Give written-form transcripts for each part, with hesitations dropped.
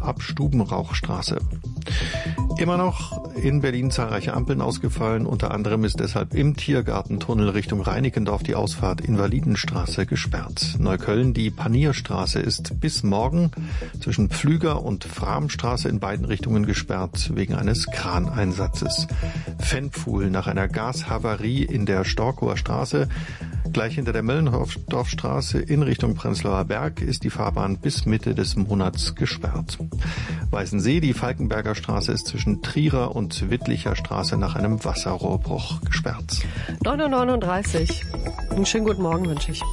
ab Stubenrauchstraße. Immer noch in Berlin zahlreiche Ampeln ausgefallen. Unter anderem ist deshalb im Tiergartentunnel Richtung Reinickendorf die Ausfahrt Invalidenstraße gesperrt. Neukölln, die Panierstraße ist bis morgen zwischen Pflüger und Framstraße in beiden Richtungen gesperrt wegen eines Kraneinsatzes. Fennpfuhl nach einer Gashavarie in der Storkower Straße. Gleich hinter der Möllendorfstraße in Richtung Prenzlauer Berg ist die Fahrbahn bis Mitte des Monats gesperrt. Weißensee, die Falkenberger Straße ist zwischen Trierer und Wittlicher Straße nach einem Wasserrohrbruch gesperrt. 9:39 Uhr. Einen schönen guten Morgen wünsche ich.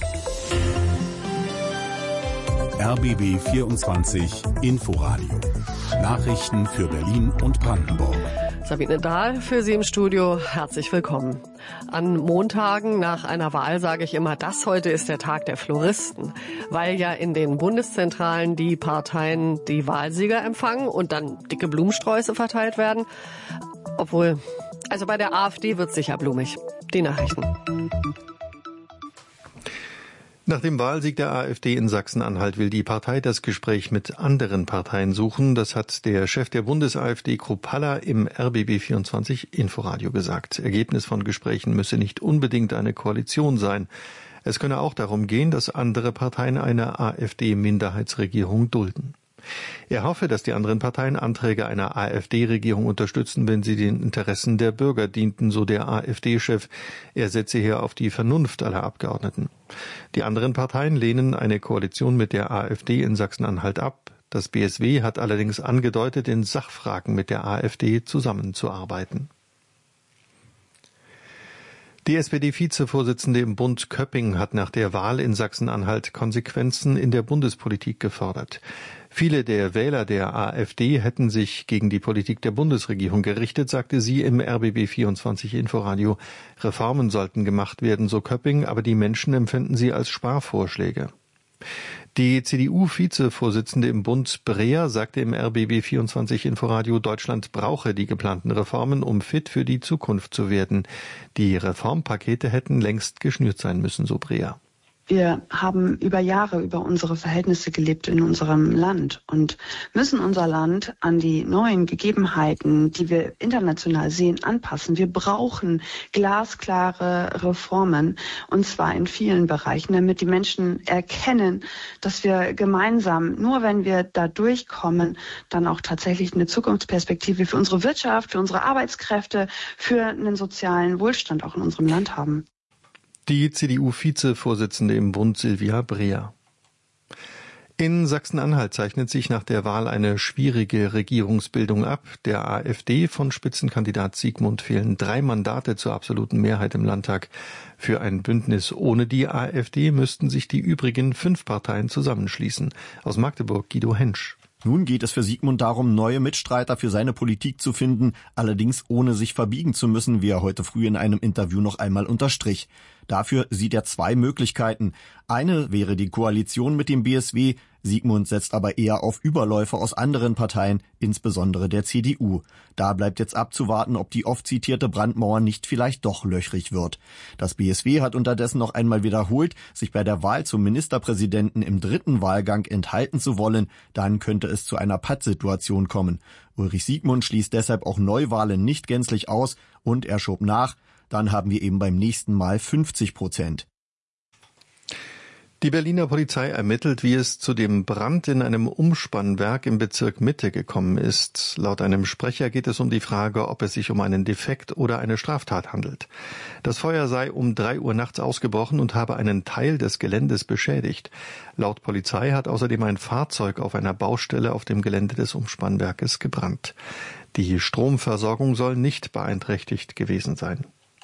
RBB 24 Inforadio. Nachrichten für Berlin und Brandenburg. Sabine Dahl für Sie im Studio. Herzlich willkommen. An Montagen nach einer Wahl sage ich immer, das heute ist der Tag der Floristen, weil ja in den Bundeszentralen die Parteien die Wahlsieger empfangen und dann dicke Blumensträuße verteilt werden. Obwohl, also bei der AfD wird's sicher blumig. Die Nachrichten. Nach dem Wahlsieg der AfD in Sachsen-Anhalt will die Partei das Gespräch mit anderen Parteien suchen. Das hat der Chef der Bundes-AfD, Kruppalla, im RBB 24 Inforadio gesagt. Ergebnis von Gesprächen müsse nicht unbedingt eine Koalition sein. Es könne auch darum gehen, dass andere Parteien eine AfD-Minderheitsregierung dulden. Er hoffe, dass die anderen Parteien Anträge einer AfD-Regierung unterstützen, wenn sie den Interessen der Bürger dienten, so der AfD-Chef. Er setze hier auf die Vernunft aller Abgeordneten. Die anderen Parteien lehnen eine Koalition mit der AfD in Sachsen-Anhalt ab. Das BSW hat allerdings angedeutet, in Sachfragen mit der AfD zusammenzuarbeiten. Die SPD-Vizevorsitzende im Bund Köpping hat nach der Wahl in Sachsen-Anhalt Konsequenzen in der Bundespolitik gefordert. Viele der Wähler der AfD hätten sich gegen die Politik der Bundesregierung gerichtet, sagte sie im RBB 24 Inforadio. Reformen sollten gemacht werden, so Köpping, aber die Menschen empfinden sie als Sparvorschläge. Die CDU-Vizevorsitzende im Bund Breer sagte im RBB 24 Inforadio, Deutschland brauche die geplanten Reformen, um fit für die Zukunft zu werden. Die Reformpakete hätten längst geschnürt sein müssen, so Breer. Wir haben über Jahre über unsere Verhältnisse gelebt in unserem Land und müssen unser Land an die neuen Gegebenheiten, die wir international sehen, anpassen. Wir brauchen glasklare Reformen, und zwar in vielen Bereichen, damit die Menschen erkennen, dass wir gemeinsam, nur wenn wir da durchkommen, dann auch tatsächlich eine Zukunftsperspektive für unsere Wirtschaft, für unsere Arbeitskräfte, für einen sozialen Wohlstand auch in unserem Land haben. Die CDU-Vizevorsitzende im Bund Silvia Breer. In Sachsen-Anhalt zeichnet sich nach der Wahl eine schwierige Regierungsbildung ab. Der AfD von Spitzenkandidat Sigmund fehlen 3 Mandate zur absoluten Mehrheit im Landtag. Für ein Bündnis ohne die AfD müssten sich die übrigen 5 Parteien zusammenschließen. Aus Magdeburg Guido Hensch. Nun geht es für Sigmund darum, neue Mitstreiter für seine Politik zu finden, allerdings ohne sich verbiegen zu müssen, wie er heute früh in einem Interview noch einmal unterstrich. Dafür sieht er 2 Möglichkeiten. Eine wäre die Koalition mit dem BSW. Sigmund setzt aber eher auf Überläufer aus anderen Parteien, insbesondere der CDU. Da bleibt jetzt abzuwarten, ob die oft zitierte Brandmauer nicht vielleicht doch löchrig wird. Das BSW hat unterdessen noch einmal wiederholt, sich bei der Wahl zum Ministerpräsidenten im 3. Wahlgang enthalten zu wollen. Dann könnte es zu einer Pattsituation kommen. Ulrich Sigmund schließt deshalb auch Neuwahlen nicht gänzlich aus und er schob nach. Dann haben wir eben beim nächsten Mal 50%. Die Berliner Polizei ermittelt, wie es zu dem Brand in einem Umspannwerk im Bezirk Mitte gekommen ist. Laut einem Sprecher geht es um die Frage, ob es sich um einen Defekt oder eine Straftat handelt. Das Feuer sei um 3 Uhr nachts ausgebrochen und habe einen Teil des Geländes beschädigt. Laut Polizei hat außerdem ein Fahrzeug auf einer Baustelle auf dem Gelände des Umspannwerkes gebrannt. Die Stromversorgung soll nicht beeinträchtigt gewesen sein.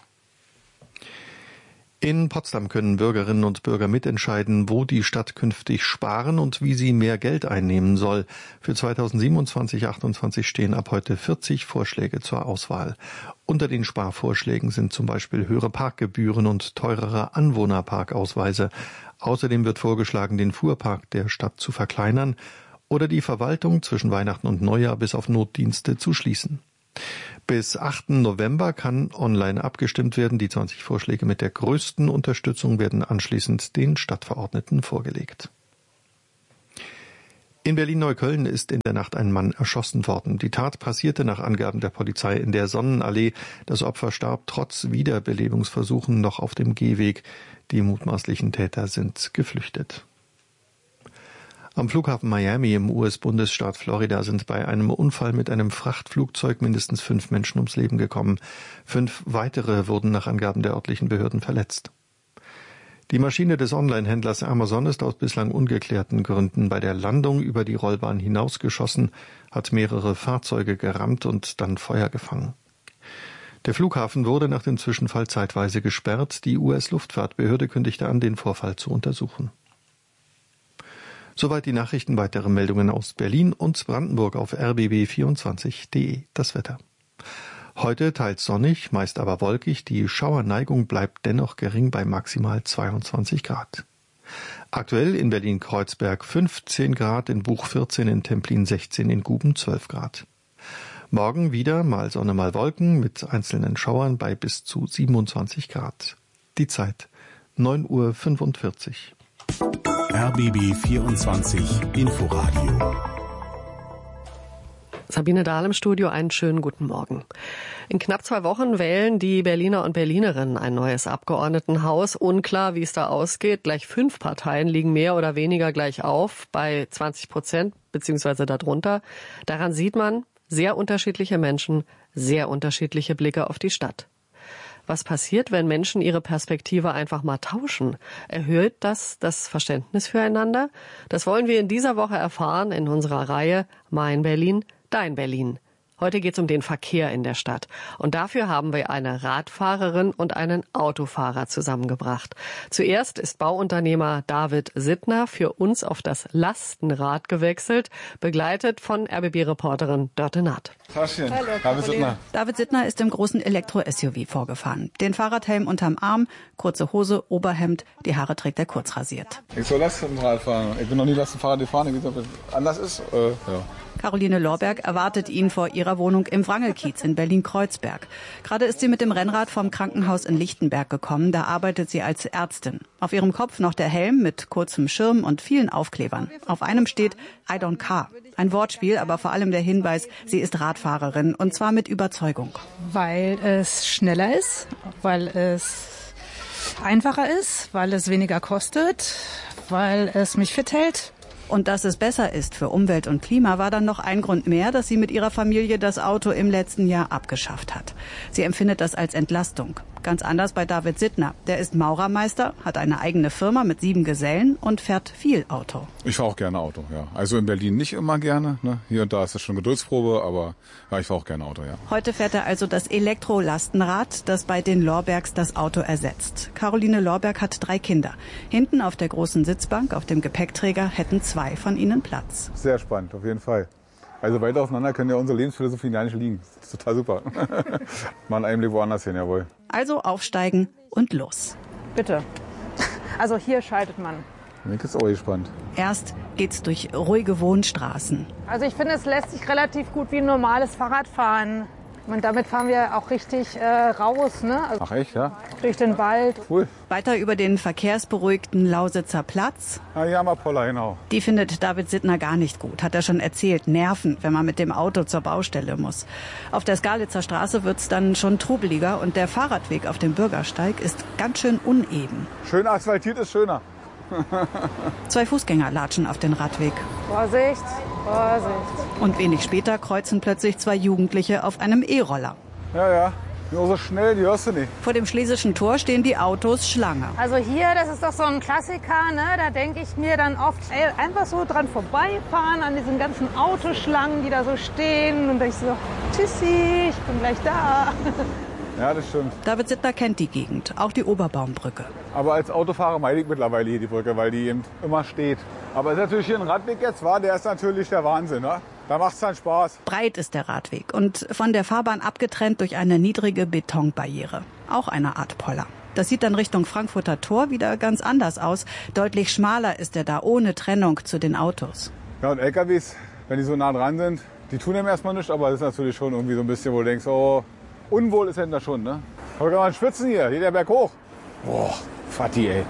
In Potsdam können Bürgerinnen und Bürger mitentscheiden, wo die Stadt künftig sparen und wie sie mehr Geld einnehmen soll. Für 2027/28 stehen ab heute 40 Vorschläge zur Auswahl. Unter den Sparvorschlägen sind zum Beispiel höhere Parkgebühren und teurere Anwohnerparkausweise. Außerdem wird vorgeschlagen, den Fuhrpark der Stadt zu verkleinern oder die Verwaltung zwischen Weihnachten und Neujahr bis auf Notdienste zu schließen. Bis 8. November kann online abgestimmt werden. Die 20 Vorschläge mit der größten Unterstützung werden anschließend den Stadtverordneten vorgelegt. In Berlin-Neukölln ist in der Nacht ein Mann erschossen worden. Die Tat passierte nach Angaben der Polizei in der Sonnenallee. Das Opfer starb trotz Wiederbelebungsversuchen noch auf dem Gehweg. Die mutmaßlichen Täter sind geflüchtet. Am Flughafen Miami im US-Bundesstaat Florida sind bei einem Unfall mit einem Frachtflugzeug mindestens 5 Menschen ums Leben gekommen. 5 weitere wurden nach Angaben der örtlichen Behörden verletzt. Die Maschine des Online-Händlers Amazon ist aus bislang ungeklärten Gründen bei der Landung über die Rollbahn hinausgeschossen, hat mehrere Fahrzeuge gerammt und dann Feuer gefangen. Der Flughafen wurde nach dem Zwischenfall zeitweise gesperrt. Die US-Luftfahrtbehörde kündigte an, den Vorfall zu untersuchen. Soweit die Nachrichten. Weitere Meldungen aus Berlin und Brandenburg auf rbb24.de. Das Wetter. Heute teils sonnig, meist aber wolkig. Die Schauerneigung bleibt dennoch gering bei maximal 22 Grad. Aktuell in Berlin-Kreuzberg 15 Grad, in Buch 14, in Templin 16, in Guben 12 Grad. Morgen wieder mal Sonne, mal Wolken mit einzelnen Schauern bei bis zu 27 Grad. Die Zeit 9:45 Uhr. RBB 24 Inforadio. Sabine Dahl im Studio, einen schönen guten Morgen. In knapp 2 Wochen wählen die Berliner und Berlinerinnen ein neues Abgeordnetenhaus. Unklar, wie es da ausgeht. Gleich 5 Parteien liegen mehr oder weniger gleich auf, bei 20% beziehungsweise darunter. Daran sieht man, sehr unterschiedliche Menschen, sehr unterschiedliche Blicke auf die Stadt. Was passiert, wenn Menschen ihre Perspektive einfach mal tauschen? Erhöht das Verständnis füreinander? Das wollen wir in dieser Woche erfahren in unserer Reihe Mein Berlin, Dein Berlin. Heute geht es um den Verkehr in der Stadt. Und dafür haben wir eine Radfahrerin und einen Autofahrer zusammengebracht. Zuerst ist Bauunternehmer David Sittner für uns auf das Lastenrad gewechselt, begleitet von RBB-Reporterin Dörte Naht. Hallo, David Sittner. David Sittner ist im großen Elektro-SUV vorgefahren. Den Fahrradhelm unterm Arm, kurze Hose, Oberhemd, die Haare trägt er kurz rasiert. Ich soll Lastenrad fahren. Ich bin noch nie Lastenfahrrad gefahren. Ich weiß nicht, ob es anders ist. Ja. Caroline Lorberg erwartet ihn vor ihrer Wohnung im Wrangelkiez in Berlin-Kreuzberg. Gerade ist sie mit dem Rennrad vom Krankenhaus in Lichtenberg gekommen. Da arbeitet sie als Ärztin. Auf ihrem Kopf noch der Helm mit kurzem Schirm und vielen Aufklebern. Auf einem steht I don't care. Ein Wortspiel, aber vor allem der Hinweis, sie ist Radfahrerin und zwar mit Überzeugung. Weil es schneller ist, weil es einfacher ist, weil es weniger kostet, weil es mich fit hält. Und dass es besser ist für Umwelt und Klima, war dann noch ein Grund mehr, dass sie mit ihrer Familie das Auto im letzten Jahr abgeschafft hat. Sie empfindet das als Entlastung. Ganz anders bei David Sittner. Der ist Maurermeister, hat eine eigene Firma mit 7 Gesellen und fährt viel Auto. Ich fahre auch gerne Auto, ja. Also in Berlin nicht immer gerne. Ne? Hier und da ist das schon Geduldsprobe, aber ja, ich fahre auch gerne Auto, ja. Heute fährt er also das Elektro-Lastenrad, das bei den Lorbergs das Auto ersetzt. Caroline Lorberg hat 3 Kinder. Hinten auf der großen Sitzbank, auf dem Gepäckträger, hätten 2 von ihnen Platz. Sehr spannend, auf jeden Fall. Also weit auseinander können ja unsere Lebensphilosophien gar nicht liegen. Das ist total super. Mal einen Einblick woanders hin, jawohl. Also aufsteigen und los. Bitte. Also hier schaltet man. Ich bin auch gespannt. Erst geht's durch ruhige Wohnstraßen. Also ich finde, es lässt sich relativ gut wie ein normales Fahrrad fahren. Und damit fahren wir auch richtig raus, ne? Also ach echt, ja? durch den Wald. Cool. Weiter über den verkehrsberuhigten Lausitzer Platz. Ja, hier haben wir Poller, genau. Die findet David Sittner gar nicht gut, hat er schon erzählt. Nerven, wenn man mit dem Auto zur Baustelle muss. Auf der Skalitzer Straße wird's dann schon trubeliger und der Fahrradweg auf dem Bürgersteig ist ganz schön uneben. Schön asphaltiert ist schöner. 2 Fußgänger latschen auf den Radweg. Vorsicht, Vorsicht. Und wenig später kreuzen plötzlich 2 Jugendliche auf einem E-Roller. Ja. Nur so schnell, die hörst du nicht. Vor dem Schlesischen Tor stehen die Autos Schlange. Also hier, das ist doch so ein Klassiker, ne? Da denke ich mir dann oft, einfach so dran vorbeifahren an diesen ganzen Autoschlangen, die da so stehen. Und ich so, tschüssi, ich bin gleich da. Ja, das stimmt. David Sittner kennt die Gegend, auch die Oberbaumbrücke. Aber als Autofahrer meide ich mittlerweile hier die Brücke, weil die eben immer steht. Aber es ist natürlich hier ein Radweg jetzt, der ist natürlich der Wahnsinn, ne? Da macht's dann Spaß. Breit ist der Radweg und von der Fahrbahn abgetrennt durch eine niedrige Betonbarriere. Auch eine Art Poller. Das sieht dann Richtung Frankfurter Tor wieder ganz anders aus. Deutlich schmaler ist er da, ohne Trennung zu den Autos. Ja, und LKWs, wenn die so nah dran sind, die tun dem erstmal nichts, aber das ist natürlich schon irgendwie so ein bisschen, wo du denkst, oh, unwohl ist hinter schon, ne? Aber kann man schwitzen hier, geht der Berg hoch. Boah, Fatti, ey.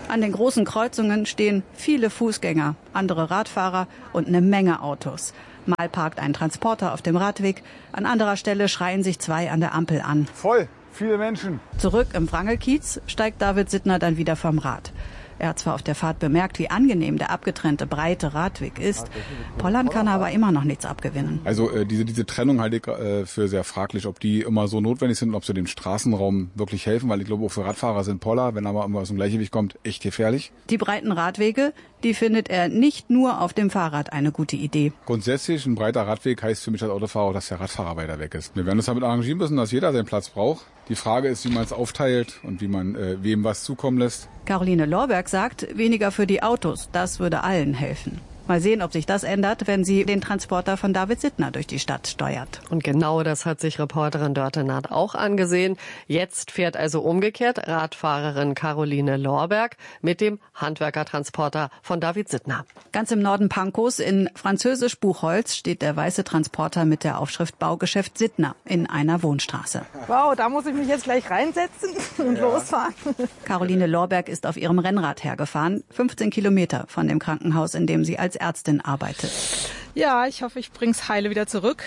An den großen Kreuzungen stehen viele Fußgänger, andere Radfahrer und eine Menge Autos. Mal parkt ein Transporter auf dem Radweg, an anderer Stelle schreien sich zwei an der Ampel an. Voll, viele Menschen. Zurück im Wrangelkiez steigt David Sittner dann wieder vom Rad. Er hat zwar auf der Fahrt bemerkt, wie angenehm der abgetrennte, breite Radweg ist. Pollern kann aber immer noch nichts abgewinnen. Also diese Trennung halte ich für sehr fraglich, ob die immer so notwendig sind und ob sie dem Straßenraum wirklich helfen. Weil ich glaube, auch für Radfahrer sind Poller, wenn aber immer aus dem Gleichgewicht kommt, echt gefährlich. Die breiten Radwege, die findet er nicht nur auf dem Fahrrad eine gute Idee. Grundsätzlich ein breiter Radweg heißt für mich als Autofahrer auch, dass der Radfahrer weiter weg ist. Wir werden uns damit arrangieren müssen, dass jeder seinen Platz braucht. Die Frage ist, wie man es aufteilt und wie man wem was zukommen lässt. Caroline Lorberg sagt, weniger für die Autos, das würde allen helfen. Mal sehen, ob sich das ändert, wenn sie den Transporter von David Sittner durch die Stadt steuert. Und genau das hat sich Reporterin Dörte Naht auch angesehen. Jetzt fährt also umgekehrt Radfahrerin Caroline Lorberg mit dem Handwerkertransporter von David Sittner. Ganz im Norden Pankows in französisch Buchholz steht der weiße Transporter mit der Aufschrift Baugeschäft Sittner in einer Wohnstraße. Wow, da muss ich mich jetzt gleich reinsetzen und losfahren. Caroline Lorberg ist auf ihrem Rennrad hergefahren, 15 Kilometer von dem Krankenhaus, in dem sie als Ärztin arbeitet. Ja, ich hoffe, ich bring's heile wieder zurück.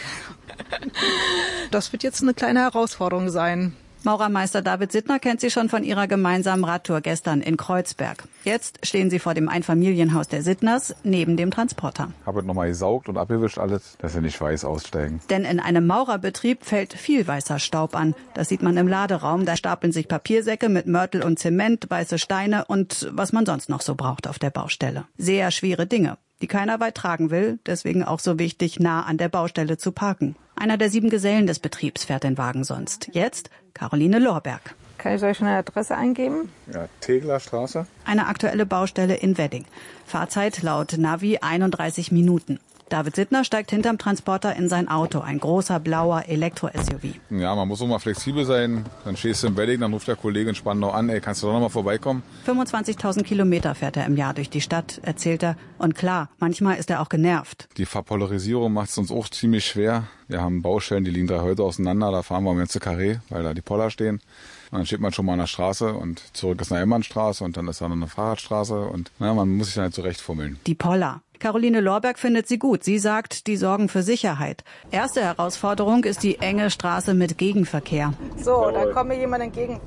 Das wird jetzt eine kleine Herausforderung sein. Maurermeister David Sittner kennt sie schon von ihrer gemeinsamen Radtour gestern in Kreuzberg. Jetzt stehen sie vor dem Einfamilienhaus der Sittners neben dem Transporter. Habe nochmal gesaugt und abgewischt alles, dass sie nicht weiß aussteigen. Denn in einem Maurerbetrieb fällt viel weißer Staub an. Das sieht man im Laderaum. Da stapeln sich Papiersäcke mit Mörtel und Zement, weiße Steine und was man sonst noch so braucht auf der Baustelle. Sehr schwere Dinge, die keiner weit tragen will. Deswegen auch so wichtig, nah an der Baustelle zu parken. Einer der 7 Gesellen des Betriebs fährt den Wagen sonst. Jetzt Caroline Lorberg. Kann ich euch schon eine Adresse eingeben? Ja, Tegler Straße. Eine aktuelle Baustelle in Wedding. Fahrzeit laut Navi 31 Minuten. David Sittner steigt hinterm Transporter in sein Auto, ein großer blauer Elektro-SUV. Ja, man muss auch mal flexibel sein. Dann stehst du im Wedding, dann ruft der Kollege in Spandau an, ey, kannst du doch noch mal vorbeikommen? 25.000 Kilometer fährt er im Jahr durch die Stadt, erzählt er. Und klar, manchmal ist er auch genervt. Die Verpolarisierung macht es uns auch ziemlich schwer. Wir haben Baustellen, die liegen 3 Häuser auseinander, da fahren wir im ganzen Karree, weil da die Poller stehen. Und dann steht man schon mal an der Straße und zurück ist eine Einbahnstraße und dann ist da noch eine Fahrradstraße und man muss sich dann halt zurechtfummeln. Die Poller. Caroline Lorberg findet sie gut. Sie sagt, die sorgen für Sicherheit. Erste Herausforderung ist die enge Straße mit Gegenverkehr. So, da kommt mir jemand entgegen.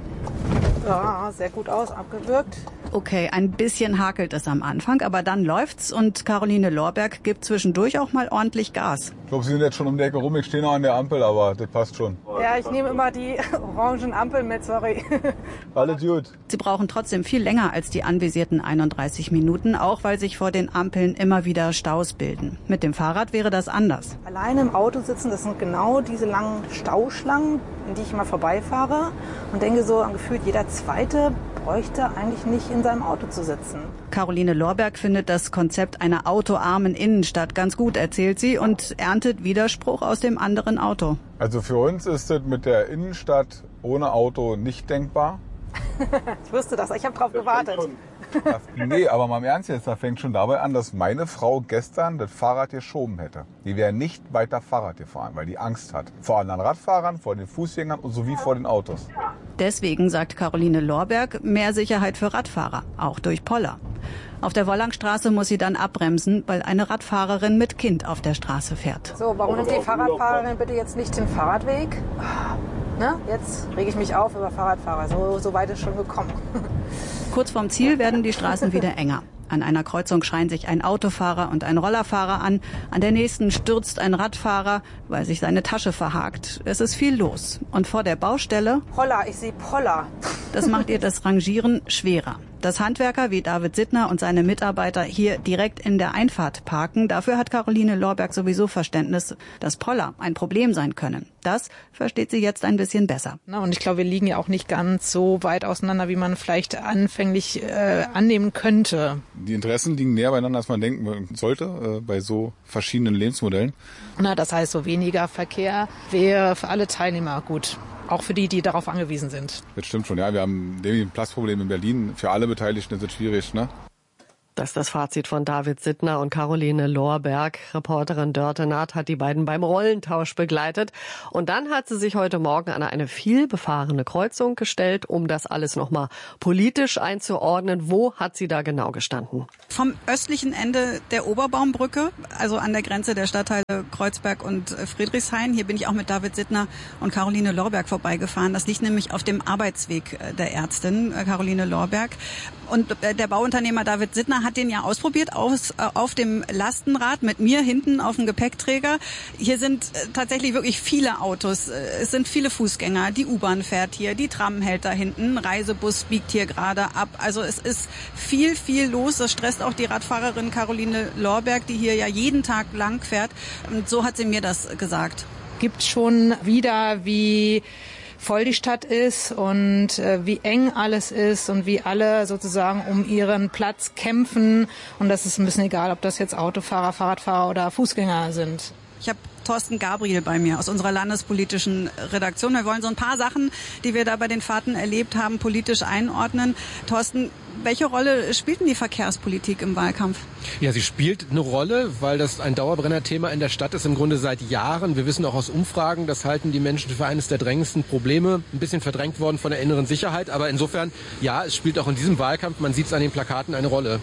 Ja, sehr gut aus, abgewürgt. Okay, ein bisschen hakelt es am Anfang, aber dann läuft's und Caroline Lorberg gibt zwischendurch auch mal ordentlich Gas. Ich glaube, Sie sind jetzt schon um die Ecke rum, ich stehe noch an der Ampel, aber das passt schon. Ja, ich nehme immer die orangen Ampeln mit, sorry. Alles gut. Sie brauchen trotzdem viel länger als die anvisierten 31 Minuten, auch weil sich vor den Ampeln immer wieder Staus bilden. Mit dem Fahrrad wäre das anders. Alleine im Auto sitzen, das sind genau diese langen Stauschlangen, in die ich immer vorbeifahre und denke so, gefühlt jeder Zweite bräuchte eigentlich nicht in seinem Auto zu sitzen. Caroline Lorberg findet das Konzept einer autoarmen Innenstadt ganz gut, erzählt sie, und erntet Widerspruch aus dem anderen Auto. Also für uns ist das mit der Innenstadt ohne Auto nicht denkbar. Ich wusste das, ich habe drauf gewartet. Nee, aber mal im Ernst jetzt, da fängt schon dabei an, dass meine Frau gestern das Fahrrad geschoben hätte. Die wäre nicht weiter Fahrrad gefahren, weil die Angst hat. Vor anderen Radfahrern, vor den Fußgängern und sowie vor den Autos. Deswegen, sagt Caroline Lorberg, mehr Sicherheit für Radfahrer, auch durch Poller. Auf der Wollangstraße muss sie dann abbremsen, weil eine Radfahrerin mit Kind auf der Straße fährt. So, warum nimmt die Fahrradfahrerin bitte jetzt nicht den Fahrradweg? Ne? Jetzt rege ich mich auf über Fahrradfahrer. So weit ist schon gekommen. Kurz vorm Ziel werden die Straßen wieder enger. An einer Kreuzung schreien sich ein Autofahrer und ein Rollerfahrer an. An der nächsten stürzt ein Radfahrer, weil sich seine Tasche verhakt. Es ist viel los. Und vor der Baustelle... Poller, ich sehe Poller. Das macht ihr das Rangieren schwerer. Dass Handwerker wie David Sittner und seine Mitarbeiter hier direkt in der Einfahrt parken, dafür hat Caroline Lorberg sowieso Verständnis, dass Poller ein Problem sein können. Das versteht sie jetzt ein bisschen besser. Und ich glaube, wir liegen ja auch nicht ganz so weit auseinander, wie man vielleicht anfänglich annehmen könnte. Die Interessen liegen näher beieinander, als man denken sollte, bei so verschiedenen Lebensmodellen. Das heißt, so weniger Verkehr wäre für alle Teilnehmer gut. Auch für die, die darauf angewiesen sind. Das stimmt schon, ja. Wir haben ein Platzproblem in Berlin. Für alle Beteiligten ist es schwierig, ne? Das ist das Fazit von David Sittner und Caroline Lorberg. Reporterin Dörte Naht hat die beiden beim Rollentausch begleitet. Und dann hat sie sich heute Morgen an eine vielbefahrene Kreuzung gestellt, um das alles nochmal politisch einzuordnen. Wo hat sie da genau gestanden? Vom östlichen Ende der Oberbaumbrücke, also an der Grenze der Stadtteile Kreuzberg und Friedrichshain. Hier bin ich auch mit David Sittner und Caroline Lorberg vorbeigefahren. Das liegt nämlich auf dem Arbeitsweg der Ärztin Caroline Lorberg. Und der Bauunternehmer David Sittner hat den ja ausprobiert auf dem Lastenrad mit mir hinten auf dem Gepäckträger. Hier sind tatsächlich wirklich viele Autos. Es sind viele Fußgänger. Die U-Bahn fährt hier, die Tram hält da hinten, ein Reisebus biegt hier gerade ab. Also es ist viel, viel los. Das stresst auch die Radfahrerin Caroline Lorberg, die hier ja jeden Tag lang fährt. Und so hat sie mir das gesagt. Gibt schon wieder, wie voll die Stadt ist und wie eng alles ist und wie alle sozusagen um ihren Platz kämpfen. Und das ist ein bisschen egal, ob das jetzt Autofahrer, Fahrradfahrer oder Fußgänger sind. Ich habe Thorsten Gabriel bei mir aus unserer landespolitischen Redaktion. Wir wollen so ein paar Sachen, die wir da bei den Fahrten erlebt haben, politisch einordnen. Thorsten, welche Rolle spielt denn die Verkehrspolitik im Wahlkampf? Ja, sie spielt eine Rolle, weil das ein Dauerbrennerthema in der Stadt ist, im Grunde seit Jahren. Wir wissen auch aus Umfragen, das halten die Menschen für eines der drängendsten Probleme. Ein bisschen verdrängt worden von der inneren Sicherheit. Aber insofern, ja, es spielt auch in diesem Wahlkampf, man sieht es an den Plakaten, eine Rolle.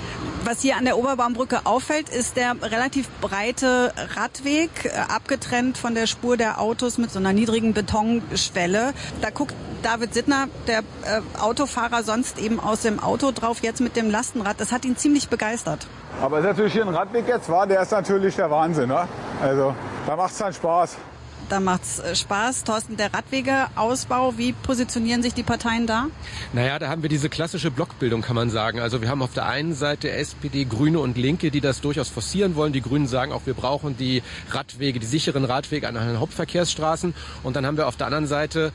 Was hier an der Oberbaumbrücke auffällt, ist der relativ breite Radweg, abgetrennt von der Spur der Autos mit so einer niedrigen Betonschwelle. Da guckt David Sittner, der Autofahrer, sonst eben aus dem Auto drauf, jetzt mit dem Lastenrad. Das hat ihn ziemlich begeistert. Aber es ist natürlich hier ein Radweg jetzt, der ist natürlich der Wahnsinn. Ne? Also da macht es dann Spaß. Da macht's Spaß. Thorsten, der Radwegeausbau, wie positionieren sich die Parteien da? Naja, da haben wir diese klassische Blockbildung, kann man sagen. Also wir haben auf der einen Seite SPD, Grüne und Linke, die das durchaus forcieren wollen. Die Grünen sagen auch, wir brauchen die Radwege, die sicheren Radwege an den Hauptverkehrsstraßen. Und dann haben wir auf der anderen Seite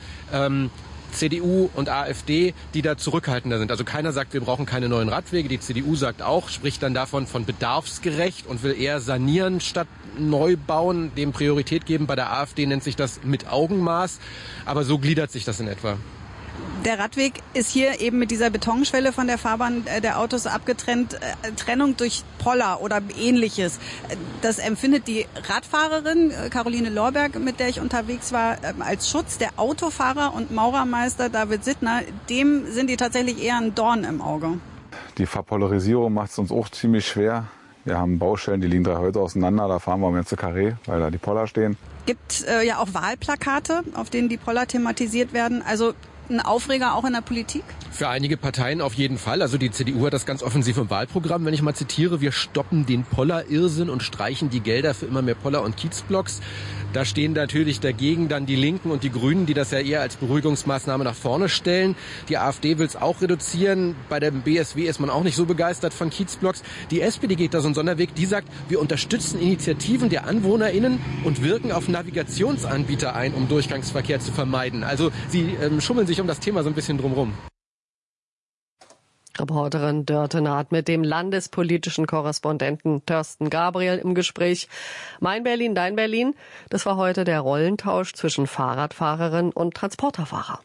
CDU und AfD, die da zurückhaltender sind. Also keiner sagt, wir brauchen keine neuen Radwege. Die CDU sagt auch, spricht dann davon von bedarfsgerecht und will eher sanieren statt neu bauen, dem Priorität geben. Bei der AfD nennt sich das mit Augenmaß. Aber so gliedert sich das in etwa. Der Radweg ist hier eben mit dieser Betonschwelle von der Fahrbahn der Autos abgetrennt. Trennung durch Poller oder Ähnliches. Das empfindet die Radfahrerin Caroline Lorberg, mit der ich unterwegs war, als Schutz. Der Autofahrer und Maurermeister David Sittner, dem sind die tatsächlich eher ein Dorn im Auge. Die Verpolarisierung macht es uns auch ziemlich schwer. Wir haben Baustellen, die liegen 3 Häuser auseinander. Da fahren wir um ganze Karree, weil da die Poller stehen. Gibt ja auch Wahlplakate, auf denen die Poller thematisiert werden. Also ein Aufreger auch in der Politik? Für einige Parteien auf jeden Fall. Also die CDU hat das ganz offensiv im Wahlprogramm. Wenn ich mal zitiere, wir stoppen den Poller-Irrsinn und streichen die Gelder für immer mehr Poller- und Kiezblocks. Da stehen natürlich dagegen dann die Linken und die Grünen, die das ja eher als Beruhigungsmaßnahme nach vorne stellen. Die AfD will es auch reduzieren. Bei der BSW ist man auch nicht so begeistert von Kiezblocks. Die SPD geht da so einen Sonderweg. Die sagt, wir unterstützen Initiativen der AnwohnerInnen und wirken auf Navigationsanbieter ein, um Durchgangsverkehr zu vermeiden. Also sie schummeln sich um das Thema so ein bisschen drumherum. Reporterin Dörte Naht mit dem landespolitischen Korrespondenten Thorsten Gabriel im Gespräch. Mein Berlin, dein Berlin. Das war heute der Rollentausch zwischen Fahrradfahrerin und Transporterfahrer.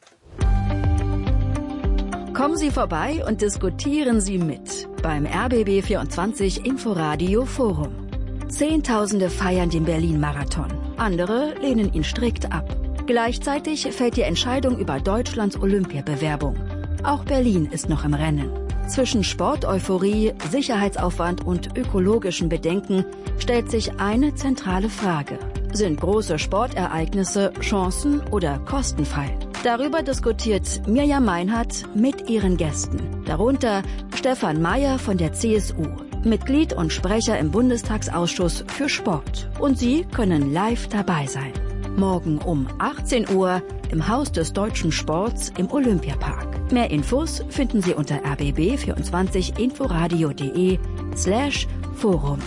Kommen Sie vorbei und diskutieren Sie mit beim RBB24 Inforadio Forum. Zehntausende feiern den Berlin-Marathon. Andere lehnen ihn strikt ab. Gleichzeitig fällt die Entscheidung über Deutschlands Olympiabewerbung. Auch Berlin ist noch im Rennen. Zwischen Sporteuphorie, Sicherheitsaufwand und ökologischen Bedenken stellt sich eine zentrale Frage. Sind große Sportereignisse Chancen oder Kostenfall? Darüber diskutiert Mirjam Meinhardt mit ihren Gästen. Darunter Stefan Mayer von der CSU, Mitglied und Sprecher im Bundestagsausschuss für Sport. Und Sie können live dabei sein. Morgen um 18 Uhr im Haus des deutschen Sports im Olympiapark. Mehr Infos finden Sie unter rbb24inforadio.de/Forum.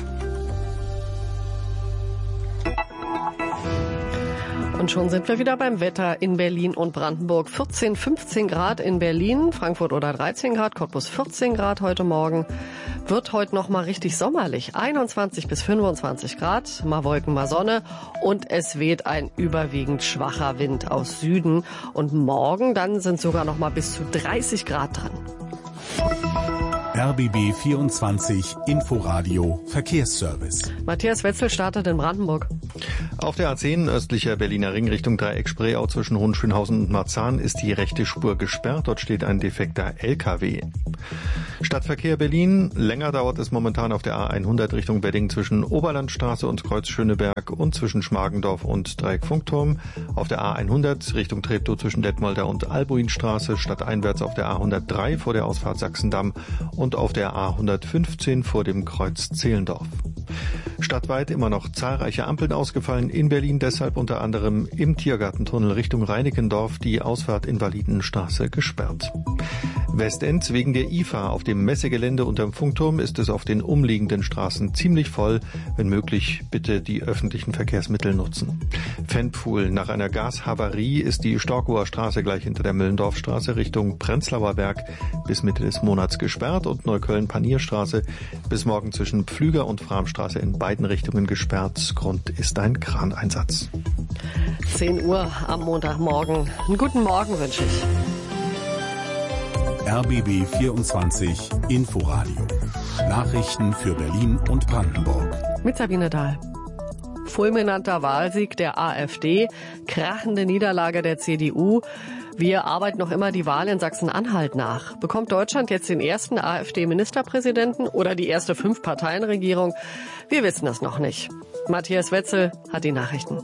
Und schon sind wir wieder beim Wetter in Berlin und Brandenburg. 14, 15 Grad in Berlin, Frankfurt oder 13 Grad, Cottbus 14 Grad heute Morgen. Wird heute noch mal richtig sommerlich. 21 bis 25 Grad, mal Wolken, mal Sonne. Und es weht ein überwiegend schwacher Wind aus Süden. Und morgen dann sind sogar noch mal bis zu 30 Grad drin. RBB 24 Inforadio Verkehrsservice. Matthias Wetzel startet in Brandenburg. Auf der A10 östlicher Berliner Ring Richtung Dreieck Spreeau zwischen Hohenschönhausen und Marzahn ist die rechte Spur gesperrt. Dort steht ein defekter LKW. Stadtverkehr Berlin. Länger dauert es momentan auf der A100 Richtung Wedding zwischen Oberlandstraße und Kreuz Schöneberg und zwischen Schmargendorf und Dreieck Funkturm. Auf der A100 Richtung Treptow zwischen Detmolder und Albuinstraße, stadteinwärts auf der A103 vor der Ausfahrt Sachsendamm und auf der A115 vor dem Kreuz Zehlendorf. Stadtweit immer noch zahlreiche Ampeln ausgefallen. In Berlin deshalb unter anderem im Tiergartentunnel Richtung Reinickendorf die Ausfahrt Invalidenstraße gesperrt. Westend wegen der IFA auf dem Messegelände unterm Funkturm ist es auf den umliegenden Straßen ziemlich voll. Wenn möglich, bitte die öffentlichen Verkehrsmittel nutzen. Ventpfuhl. Nach einer Gashavarie ist die Storkower Straße gleich hinter der Müllendorfstraße Richtung Prenzlauer Berg bis Mitte des Monats gesperrt und Neukölln-Panierstraße bis morgen zwischen Pflüger und Framstraße in beiden Richtungen gesperrt. Grund ist ein Kraneinsatz. 10 Uhr am Montagmorgen. Einen guten Morgen wünsche ich. RBB 24 Inforadio. Nachrichten für Berlin und Brandenburg. Mit Sabine Dahl. Fulminanter Wahlsieg der AfD, krachende Niederlage der CDU. Wir arbeiten noch immer die Wahl in Sachsen-Anhalt nach. Bekommt Deutschland jetzt den ersten AfD-Ministerpräsidenten oder die erste 5-Parteien-Regierung? Wir wissen das noch nicht. Matthias Wetzel hat die Nachrichten.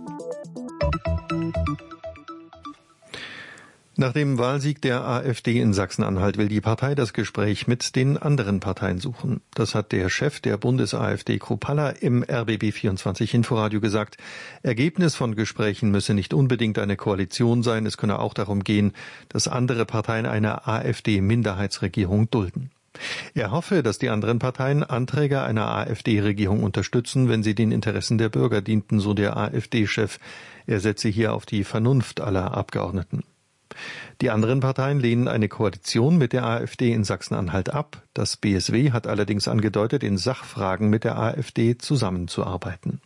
Nach dem Wahlsieg der AfD in Sachsen-Anhalt will die Partei das Gespräch mit den anderen Parteien suchen. Das hat der Chef der Bundes-AfD Kruppalla im RBB 24 Inforadio gesagt. Ergebnis von Gesprächen müsse nicht unbedingt eine Koalition sein. Es könne auch darum gehen, dass andere Parteien eine AfD-Minderheitsregierung dulden. Er hoffe, dass die anderen Parteien Anträge einer AfD-Regierung unterstützen, wenn sie den Interessen der Bürger dienten, so der AfD-Chef. Er setze hier auf die Vernunft aller Abgeordneten. Die anderen Parteien lehnen eine Koalition mit der AfD in Sachsen-Anhalt ab. Das BSW hat allerdings angedeutet, in Sachfragen mit der AfD zusammenzuarbeiten.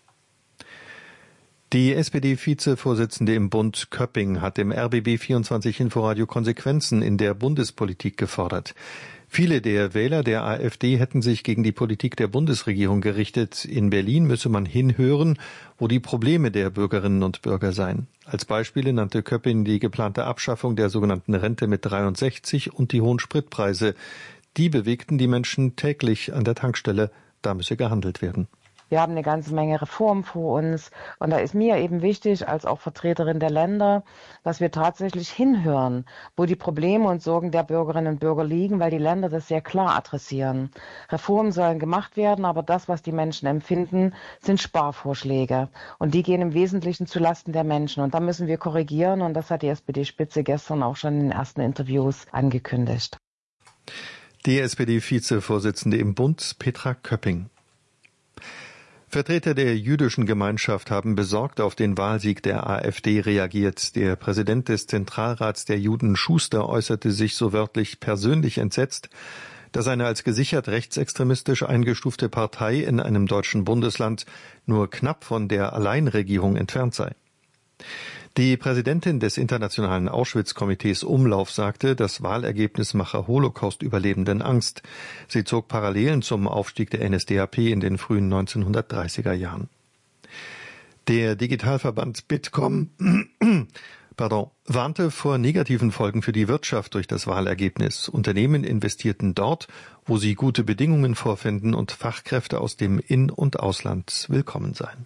Die SPD-Vizevorsitzende im Bund Köpping hat im RBB 24 Inforadio Konsequenzen in der Bundespolitik gefordert. Viele der Wähler der AfD hätten sich gegen die Politik der Bundesregierung gerichtet. In Berlin müsse man hinhören, wo die Probleme der Bürgerinnen und Bürger seien. Als Beispiele nannte Köpping die geplante Abschaffung der sogenannten Rente mit 63 und die hohen Spritpreise. Die bewegten die Menschen täglich an der Tankstelle. Da müsse gehandelt werden. Wir haben eine ganze Menge Reformen vor uns und da ist mir eben wichtig, als auch Vertreterin der Länder, dass wir tatsächlich hinhören, wo die Probleme und Sorgen der Bürgerinnen und Bürger liegen, weil die Länder das sehr klar adressieren. Reformen sollen gemacht werden, aber das, was die Menschen empfinden, sind Sparvorschläge und die gehen im Wesentlichen zulasten der Menschen und da müssen wir korrigieren und das hat die SPD-Spitze gestern auch schon in den ersten Interviews angekündigt. Die SPD-Vizevorsitzende im Bund, Petra Köpping. Vertreter der jüdischen Gemeinschaft haben besorgt auf den Wahlsieg der AfD reagiert. Der Präsident des Zentralrats der Juden, Schuster, äußerte sich so wörtlich persönlich entsetzt, dass eine als gesichert rechtsextremistisch eingestufte Partei in einem deutschen Bundesland nur knapp von der Alleinregierung entfernt sei. Die Präsidentin des Internationalen Auschwitz-Komitees Umlauf sagte, das Wahlergebnis mache Holocaust-Überlebenden Angst. Sie zog Parallelen zum Aufstieg der NSDAP in den frühen 1930er Jahren. Der Digitalverband Bitkom warnte vor negativen Folgen für die Wirtschaft durch das Wahlergebnis. Unternehmen investierten dort, wo sie gute Bedingungen vorfinden und Fachkräfte aus dem In- und Ausland willkommen seien.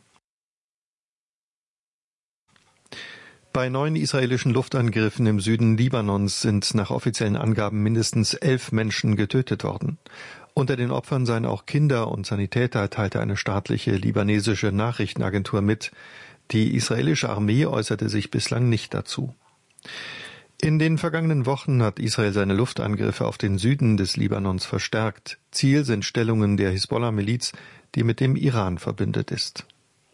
Bei 9 israelischen Luftangriffen im Süden Libanons sind nach offiziellen Angaben mindestens 11 Menschen getötet worden. Unter den Opfern seien auch Kinder und Sanitäter, teilte eine staatliche libanesische Nachrichtenagentur mit. Die israelische Armee äußerte sich bislang nicht dazu. In den vergangenen Wochen hat Israel seine Luftangriffe auf den Süden des Libanons verstärkt. Ziel sind Stellungen der Hisbollah-Miliz, die mit dem Iran verbündet ist.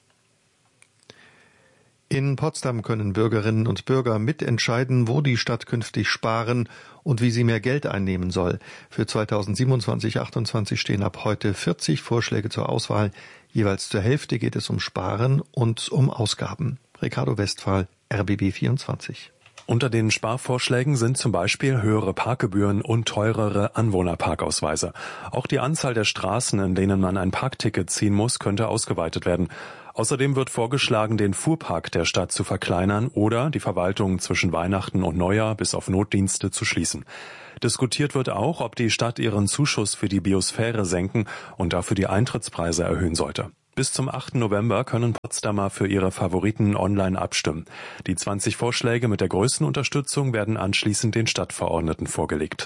In Potsdam können Bürgerinnen und Bürger mitentscheiden, wo die Stadt künftig sparen und wie sie mehr Geld einnehmen soll. Für 2027/28 stehen ab heute 40 Vorschläge zur Auswahl. Jeweils zur Hälfte geht es um Sparen und um Ausgaben. Ricardo Westphal, RBB 24. Unter den Sparvorschlägen sind zum Beispiel höhere Parkgebühren und teurere Anwohnerparkausweise. Auch die Anzahl der Straßen, in denen man ein Parkticket ziehen muss, könnte ausgeweitet werden. Außerdem wird vorgeschlagen, den Fuhrpark der Stadt zu verkleinern oder die Verwaltung zwischen Weihnachten und Neujahr bis auf Notdienste zu schließen. Diskutiert wird auch, ob die Stadt ihren Zuschuss für die Biosphäre senken und dafür die Eintrittspreise erhöhen sollte. Bis zum 8. November können Potsdamer für ihre Favoriten online abstimmen. Die 20 Vorschläge mit der größten Unterstützung werden anschließend den Stadtverordneten vorgelegt.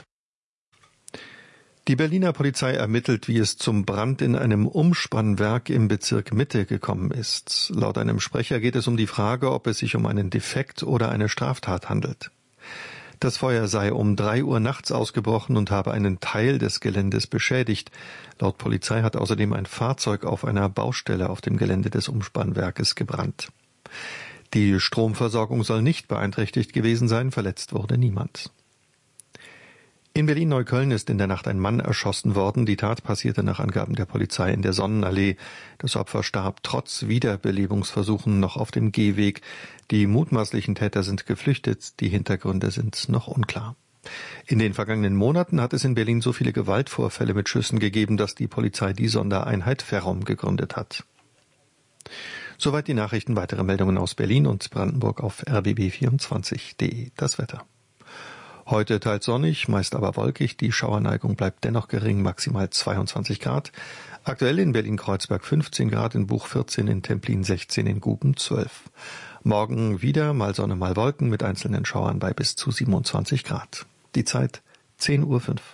Die Berliner Polizei ermittelt, wie es zum Brand in einem Umspannwerk im Bezirk Mitte gekommen ist. Laut einem Sprecher geht es um die Frage, ob es sich um einen Defekt oder eine Straftat handelt. Das Feuer sei um 3 Uhr nachts ausgebrochen und habe einen Teil des Geländes beschädigt. Laut Polizei hat außerdem ein Fahrzeug auf einer Baustelle auf dem Gelände des Umspannwerkes gebrannt. Die Stromversorgung soll nicht beeinträchtigt gewesen sein, verletzt wurde niemand. In Berlin-Neukölln ist in der Nacht ein Mann erschossen worden. Die Tat passierte nach Angaben der Polizei in der Sonnenallee. Das Opfer starb trotz Wiederbelebungsversuchen noch auf dem Gehweg. Die mutmaßlichen Täter sind geflüchtet. Die Hintergründe sind noch unklar. In den vergangenen Monaten hat es in Berlin so viele Gewaltvorfälle mit Schüssen gegeben, dass die Polizei die Sondereinheit Ferrum gegründet hat. Soweit die Nachrichten. Weitere Meldungen aus Berlin und Brandenburg auf rbb24.de. Das Wetter. Heute teils sonnig, meist aber wolkig. Die Schauerneigung bleibt dennoch gering, maximal 22 Grad. Aktuell in Berlin-Kreuzberg 15 Grad, in Buch 14, in Templin 16, in Guben 12. Morgen wieder mal Sonne, mal Wolken mit einzelnen Schauern bei bis zu 27 Grad. Die Zeit 10:05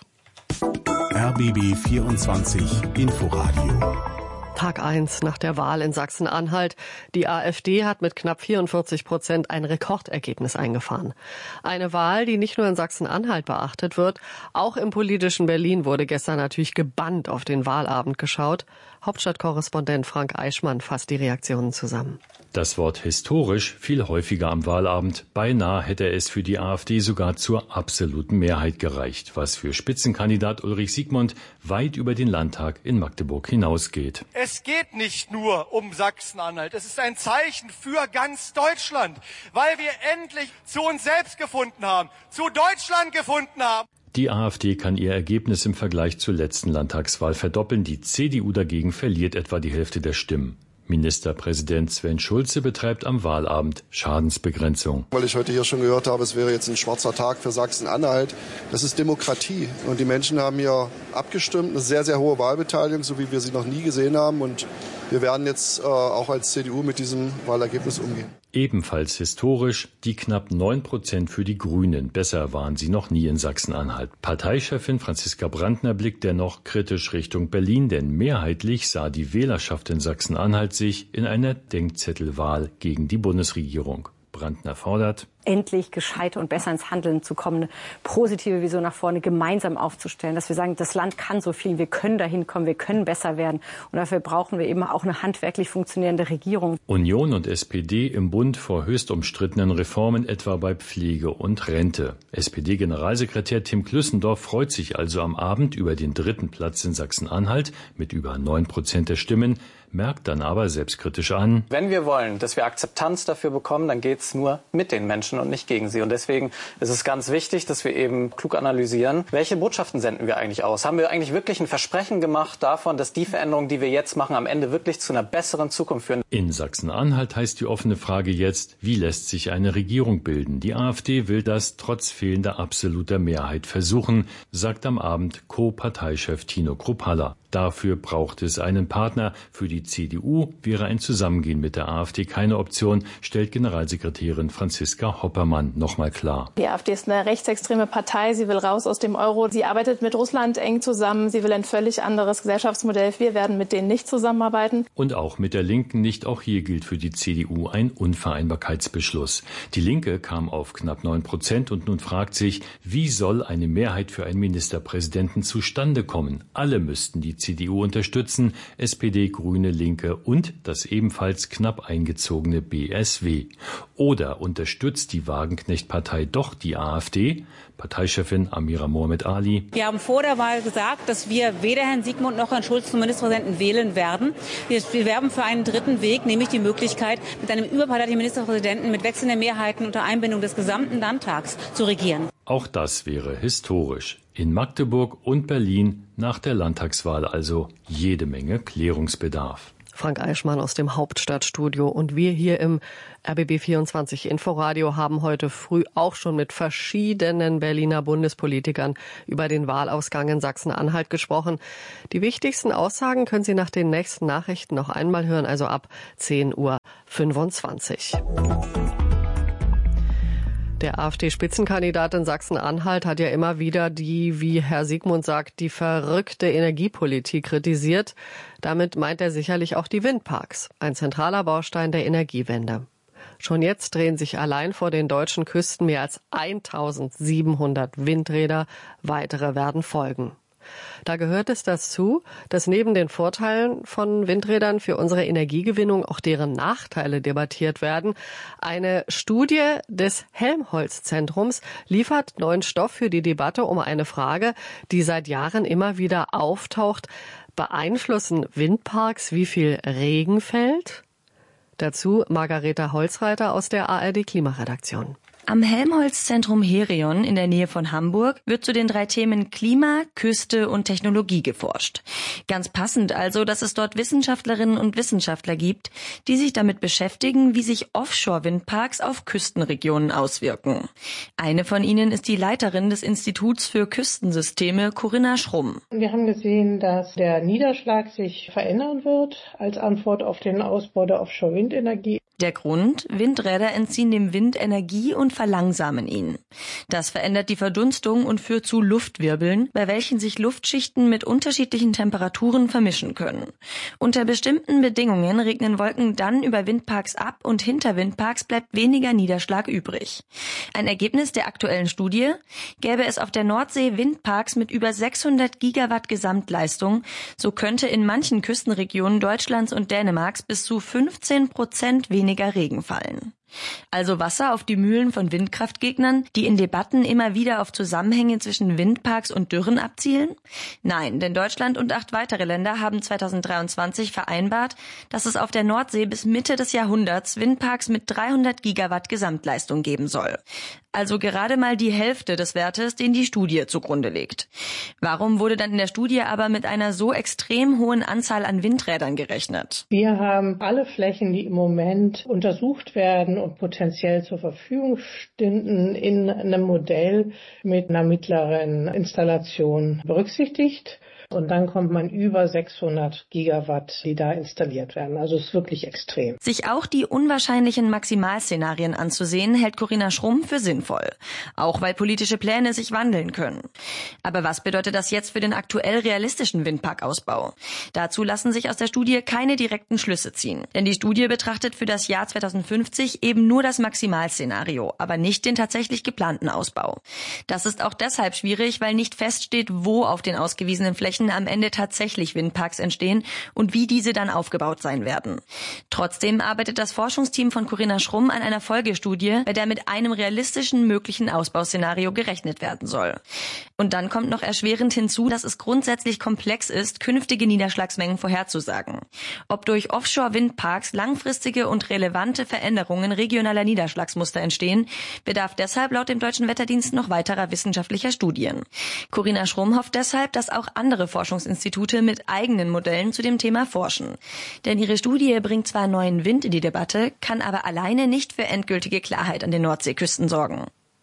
Uhr. RBB 24 Inforadio. Tag 1 nach der Wahl in Sachsen-Anhalt. Die AfD hat mit knapp 44% ein Rekordergebnis eingefahren. Eine Wahl, die nicht nur in Sachsen-Anhalt beachtet wird. Auch im politischen Berlin wurde gestern natürlich gebannt auf den Wahlabend geschaut. Hauptstadtkorrespondent Frank Eichmann fasst die Reaktionen zusammen. Das Wort historisch viel häufiger am Wahlabend. Beinahe hätte es für die AfD sogar zur absoluten Mehrheit gereicht, was für Spitzenkandidat Ulrich Siegmund weit über den Landtag in Magdeburg hinausgeht. Es geht nicht nur um Sachsen-Anhalt. Es ist ein Zeichen für ganz Deutschland, weil wir endlich zu uns selbst gefunden haben, zu Deutschland gefunden haben. Die AfD kann ihr Ergebnis im Vergleich zur letzten Landtagswahl verdoppeln. Die CDU dagegen verliert etwa die Hälfte der Stimmen. Ministerpräsident Sven Schulze betreibt am Wahlabend Schadensbegrenzung. Weil ich heute hier schon gehört habe, es wäre jetzt ein schwarzer Tag für Sachsen-Anhalt. Das ist Demokratie. Und die Menschen haben hier abgestimmt. Eine sehr, sehr hohe Wahlbeteiligung, so wie wir sie noch nie gesehen haben. Und wir werden jetzt auch als CDU mit diesem Wahlergebnis umgehen. Ebenfalls historisch die knapp 9% für die Grünen. Besser waren sie noch nie in Sachsen-Anhalt. Parteichefin Franziska Brandner blickt dennoch kritisch Richtung Berlin, denn mehrheitlich sah die Wählerschaft in Sachsen-Anhalt sich in einer Denkzettelwahl gegen die Bundesregierung. Brandner fordert, endlich gescheiter und besser ins Handeln zu kommen, eine positive Vision nach vorne gemeinsam aufzustellen, dass wir sagen, das Land kann so viel, wir können dahin kommen, wir können besser werden. Und dafür brauchen wir eben auch eine handwerklich funktionierende Regierung. Union und SPD im Bund vor höchst umstrittenen Reformen, etwa bei Pflege und Rente. SPD-Generalsekretär Tim Klüssendorf freut sich also am Abend über den 3. Platz in Sachsen-Anhalt mit über 9% der Stimmen, merkt dann aber selbstkritisch an: Wenn wir wollen, dass wir Akzeptanz dafür bekommen, dann geht es nur mit den Menschen und nicht gegen sie. Und deswegen ist es ganz wichtig, dass wir eben klug analysieren, welche Botschaften senden wir eigentlich aus? Haben wir eigentlich wirklich ein Versprechen gemacht davon, dass die Veränderungen, die wir jetzt machen, am Ende wirklich zu einer besseren Zukunft führen? In Sachsen-Anhalt heißt die offene Frage jetzt, wie lässt sich eine Regierung bilden? Die AfD will das trotz fehlender absoluter Mehrheit versuchen, sagt am Abend Co-Parteichef Tino Kruppalla. Dafür braucht es einen Partner. Für die CDU wäre ein Zusammengehen mit der AfD keine Option, stellt Generalsekretärin Franziska Hoppermann nochmal klar. Die AfD ist eine rechtsextreme Partei. Sie will raus aus dem Euro. Sie arbeitet mit Russland eng zusammen. Sie will ein völlig anderes Gesellschaftsmodell. Wir werden mit denen nicht zusammenarbeiten. Und auch mit der Linken nicht. Auch hier gilt für die CDU ein Unvereinbarkeitsbeschluss. Die Linke kam auf knapp 9% und nun fragt sich, wie soll eine Mehrheit für einen Ministerpräsidenten zustande kommen? Alle müssten die CDU unterstützen, SPD, Grüne, Linke und das ebenfalls knapp eingezogene BSW. Oder unterstützt die Wagenknecht-Partei doch die AfD? Parteichefin Amira Mohamed Ali. Wir haben vor der Wahl gesagt, dass wir weder Herrn Sigmund noch Herrn Schulz zum Ministerpräsidenten wählen werden. Wir werben für einen dritten Weg, nämlich die Möglichkeit, mit einem überparteilichen Ministerpräsidenten mit wechselnden Mehrheiten unter Einbindung des gesamten Landtags zu regieren. Auch das wäre historisch. In Magdeburg und Berlin nach der Landtagswahl also jede Menge Klärungsbedarf. Frank Eichmann aus dem Hauptstadtstudio. Und wir hier im RBB24 Inforadio haben heute früh auch schon mit verschiedenen Berliner Bundespolitikern über den Wahlausgang in Sachsen-Anhalt gesprochen. Die wichtigsten Aussagen können Sie nach den nächsten Nachrichten noch einmal hören, also ab 10:25 Uhr. Der AfD-Spitzenkandidat in Sachsen-Anhalt hat ja immer wieder die, wie Herr Sigmund sagt, die verrückte Energiepolitik kritisiert. Damit meint er sicherlich auch die Windparks, ein zentraler Baustein der Energiewende. Schon jetzt drehen sich allein vor den deutschen Küsten mehr als 1700 Windräder. Weitere werden folgen. Da gehört es dazu, dass neben den Vorteilen von Windrädern für unsere Energiegewinnung auch deren Nachteile debattiert werden. Eine Studie des Helmholtz-Zentrums liefert neuen Stoff für die Debatte um eine Frage, die seit Jahren immer wieder auftaucht. Beeinflussen Windparks, wie viel Regen fällt? Dazu Margareta Holzreiter aus der ARD-Klimaredaktion. Am Helmholtz-Zentrum Herion in der Nähe von Hamburg wird zu den 3 Themen Klima, Küste und Technologie geforscht. Ganz passend also, dass es dort Wissenschaftlerinnen und Wissenschaftler gibt, die sich damit beschäftigen, wie sich Offshore-Windparks auf Küstenregionen auswirken. Eine von ihnen ist die Leiterin des Instituts für Küstensysteme, Corinna Schrumm. Wir haben gesehen, dass der Niederschlag sich verändern wird als Antwort auf den Ausbau der Offshore-Windenergie. Der Grund? Windräder entziehen dem Wind Energie und verlangsamen ihn. Das verändert die Verdunstung und führt zu Luftwirbeln, bei welchen sich Luftschichten mit unterschiedlichen Temperaturen vermischen können. Unter bestimmten Bedingungen regnen Wolken dann über Windparks ab und hinter Windparks bleibt weniger Niederschlag übrig. Ein Ergebnis der aktuellen Studie: Gäbe es auf der Nordsee Windparks mit über 600 Gigawatt Gesamtleistung, so könnte in manchen Küstenregionen Deutschlands und Dänemarks bis zu 15% weniger Regen fallen. Also Wasser auf die Mühlen von Windkraftgegnern, die in Debatten immer wieder auf Zusammenhänge zwischen Windparks und Dürren abzielen? Nein, denn Deutschland und 8 weitere Länder haben 2023 vereinbart, dass es auf der Nordsee bis Mitte des Jahrhunderts Windparks mit 300 Gigawatt Gesamtleistung geben soll. Also gerade mal die Hälfte des Wertes, den die Studie zugrunde legt. Warum wurde dann in der Studie aber mit einer so extrem hohen Anzahl an Windrädern gerechnet? Wir haben alle Flächen, die im Moment untersucht werden und potenziell zur Verfügung stünden, in einem Modell mit einer mittleren Installation berücksichtigt. Und dann kommt man über 600 Gigawatt, die da installiert werden. Also es ist wirklich extrem. Sich auch die unwahrscheinlichen Maximalszenarien anzusehen, hält Corinna Schrumm für sinnvoll. Auch weil politische Pläne sich wandeln können. Aber was bedeutet das jetzt für den aktuell realistischen Windparkausbau? Dazu lassen sich aus der Studie keine direkten Schlüsse ziehen. Denn die Studie betrachtet für das Jahr 2050 eben nur das Maximalszenario, aber nicht den tatsächlich geplanten Ausbau. Das ist auch deshalb schwierig, weil nicht feststeht, wo auf den ausgewiesenen Flächen am Ende tatsächlich Windparks entstehen und wie diese dann aufgebaut sein werden. Trotzdem arbeitet das Forschungsteam von Corinna Schrumm an einer Folgestudie, bei der mit einem realistischen möglichen Ausbauszenario gerechnet werden soll. Und dann kommt noch erschwerend hinzu, dass es grundsätzlich komplex ist, künftige Niederschlagsmengen vorherzusagen. Ob durch Offshore-Windparks langfristige und relevante Veränderungen regionaler Niederschlagsmuster entstehen, bedarf deshalb laut dem Deutschen Wetterdienst noch weiterer wissenschaftlicher Studien. Corinna Schrumm hofft deshalb, dass auch andere Forschungsinstitute mit eigenen Modellen zu dem Thema forschen. Denn ihre Studie bringt zwar neuen Wind in die Debatte, kann aber alleine nicht für endgültige Klarheit an den Nordseeküsten sorgen.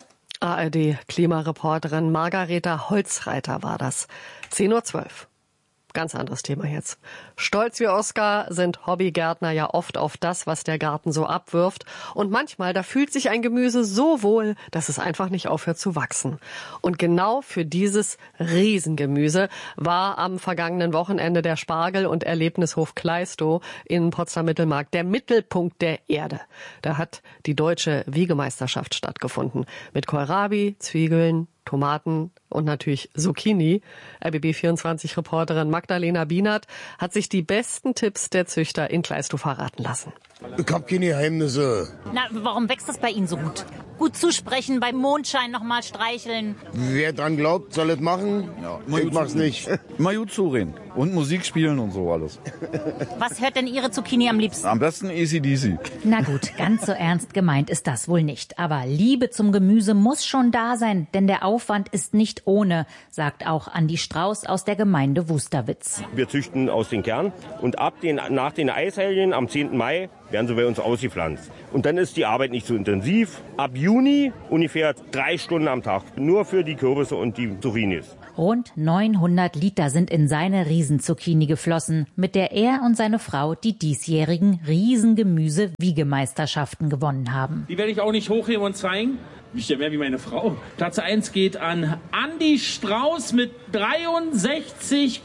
ARD-Klimareporterin Margareta Holzreiter war das. 10:12 Uhr. Ganz anderes Thema jetzt. Stolz wie Oskar sind Hobbygärtner ja oft auf das, was der Garten so abwirft. Und manchmal, da fühlt sich ein Gemüse so wohl, dass es einfach nicht aufhört zu wachsen. Und genau für dieses Riesengemüse war am vergangenen Wochenende der Spargel- und Erlebnishof Kleistow in Potsdam-Mittelmark der Mittelpunkt der Erde. Da hat die deutsche Wiegemeisterschaft stattgefunden. Mit Kohlrabi, Zwiebeln, Tomaten und natürlich Zucchini. RBB24-Reporterin Magdalena Bienert hat sich die besten Tipps der Züchter in Kleistow verraten lassen. Ich hab keine Geheimnisse. Na, warum wächst das bei Ihnen so gut? Gut zusprechen, beim Mondschein nochmal streicheln. Wer dran glaubt, soll es machen. Ja, ich mach's nicht. Mal gut zureden und Musik spielen und so alles. Was hört denn Ihre Zucchini am liebsten? Am besten AC/DC. Na gut, ganz so ernst gemeint ist das wohl nicht. Aber Liebe zum Gemüse muss schon da sein, denn der Aufwand ist nicht ohne, sagt auch Andi Strauß aus der Gemeinde Wusterwitz. Wir züchten aus den Kern und nach den Eishelgen am 10. Mai werden sie bei uns ausgepflanzt. Und dann ist die Arbeit nicht so intensiv. Ab Juni ungefähr 3 Stunden am Tag, nur für die Kürbisse und die Zucchinis. Rund 900 Liter sind in seine Riesenzucchini geflossen, mit der er und seine Frau die diesjährigen Riesengemüse-Wiegemeisterschaften gewonnen haben. Die werde ich auch nicht hochheben und zeigen. Nicht mehr wie meine Frau. Platz 1 geht an Andi Strauß mit 63,87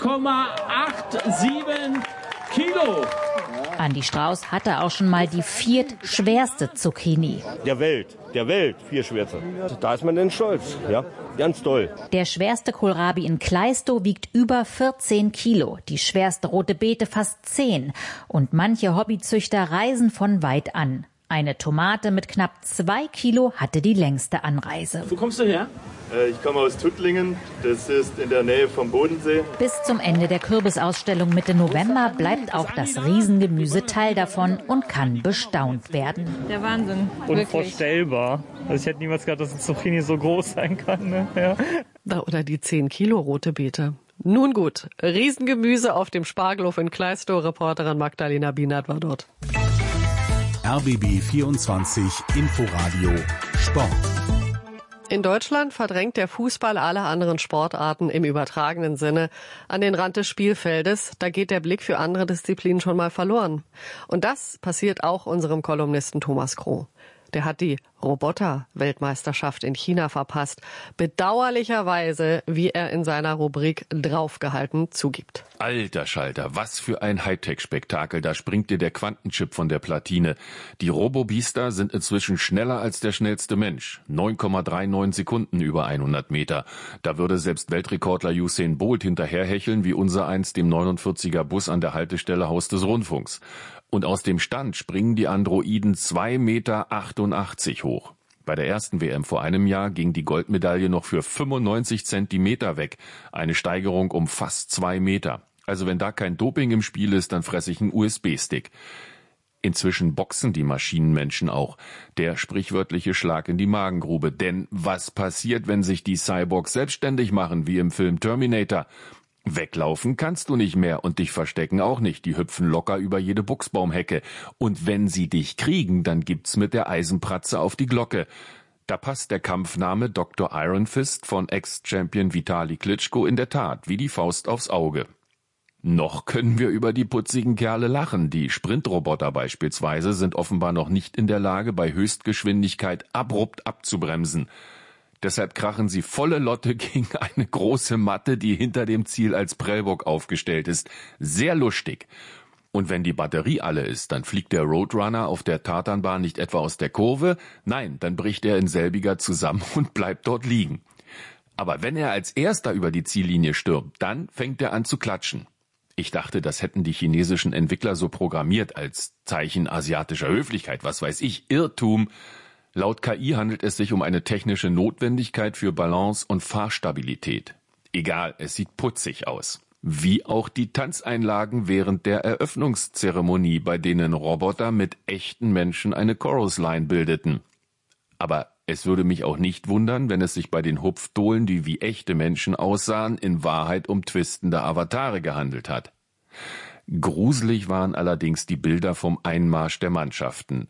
Kilo. Andi Strauß hatte auch schon mal die 4. schwerste Zucchini. Der Welt, 4 schwerste. Da ist man dann stolz, ja, ganz toll. Der schwerste Kohlrabi in Kleistow wiegt über 14 Kilo, die schwerste rote Beete fast 10. Und manche Hobbyzüchter reisen von weit an. Eine Tomate mit knapp 2 Kilo hatte die längste Anreise. Wo kommst du her? Ich komme aus Tuttlingen, das ist in der Nähe vom Bodensee. Bis zum Ende der Kürbisausstellung Mitte November bleibt auch das Riesengemüse Teil davon und kann bestaunt werden. Der Wahnsinn. Unvorstellbar. Also ich hätte niemals gedacht, dass ein Zucchini so groß sein kann. Ne? Ja. Oder die 10 Kilo rote Beete. Nun gut, Riesengemüse auf dem Spargelhof in Kleistow. Reporterin Magdalena Bienert war dort. RBB 24 Inforadio Sport. In Deutschland verdrängt der Fußball alle anderen Sportarten im übertragenen Sinne an den Rand des Spielfeldes. Da geht der Blick für andere Disziplinen schon mal verloren. Und das passiert auch unserem Kolumnisten Thomas Kroh. Der hat die Roboter-Weltmeisterschaft in China verpasst. Bedauerlicherweise, wie er in seiner Rubrik Draufgehalten zugibt. Alter Schalter, was für ein Hightech-Spektakel. Da springt dir der Quantenchip von der Platine. Die Robo-Biester sind inzwischen schneller als der schnellste Mensch. 9,39 Sekunden über 100 Meter. Da würde selbst Weltrekordler Usain Bolt hinterherhecheln, wie unsereins dem 49er Bus an der Haltestelle Haus des Rundfunks. Und aus dem Stand springen die Androiden 2,88 Meter hoch. Bei der ersten WM vor einem Jahr ging die Goldmedaille noch für 95 Zentimeter weg. Eine Steigerung um fast 2 Meter. Also wenn da kein Doping im Spiel ist, dann fresse ich einen USB-Stick. Inzwischen boxen die Maschinenmenschen auch. Der sprichwörtliche Schlag in die Magengrube. Denn was passiert, wenn sich die Cyborgs selbstständig machen, wie im Film Terminator? Weglaufen kannst du nicht mehr und dich verstecken auch nicht. Die hüpfen locker über jede Buchsbaumhecke. Und wenn sie dich kriegen, dann gibt's mit der Eisenpratze auf die Glocke. Da passt der Kampfname Dr. Iron Fist von Ex-Champion Vitali Klitschko in der Tat wie die Faust aufs Auge. Noch können wir über die putzigen Kerle lachen. Die Sprintroboter beispielsweise sind offenbar noch nicht in der Lage, bei Höchstgeschwindigkeit abrupt abzubremsen. Deshalb krachen sie volle Lotte gegen eine große Matte, die hinter dem Ziel als Prellbock aufgestellt ist. Sehr lustig. Und wenn die Batterie alle ist, dann fliegt der Roadrunner auf der Tatanbahn nicht etwa aus der Kurve, nein, dann bricht er in selbiger zusammen und bleibt dort liegen. Aber wenn er als Erster über die Ziellinie stürmt, dann fängt er an zu klatschen. Ich dachte, das hätten die chinesischen Entwickler so programmiert als Zeichen asiatischer Höflichkeit, was weiß ich, Irrtum. Laut KI handelt es sich um eine technische Notwendigkeit für Balance und Fahrstabilität. Egal, es sieht putzig aus. Wie auch die Tanzeinlagen während der Eröffnungszeremonie, bei denen Roboter mit echten Menschen eine Chorusline bildeten. Aber es würde mich auch nicht wundern, wenn es sich bei den Hupfdohlen, die wie echte Menschen aussahen, in Wahrheit um twistende Avatare gehandelt hat. Gruselig waren allerdings die Bilder vom Einmarsch der Mannschaften.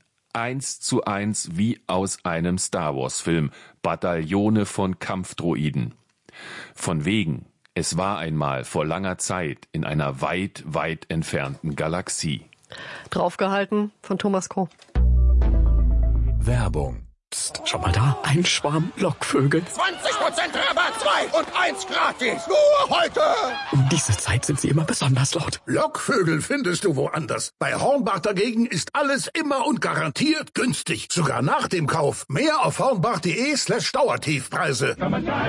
1:1 wie aus einem Star-Wars-Film. Bataillone von Kampfdroiden. Von wegen, es war einmal vor langer Zeit in einer weit, weit entfernten Galaxie. Draufgehalten von Thomas Kroh. Werbung Psst, schau mal da, ein Schwarm Lockvögel. 20% Rabatt, 2 und 1 gratis. Nur heute. Um diese Zeit sind sie immer besonders laut. Lockvögel findest du woanders. Bei Hornbach dagegen ist alles immer und garantiert günstig. Sogar nach dem Kauf. Mehr auf hornbach.de/Dauertiefpreise.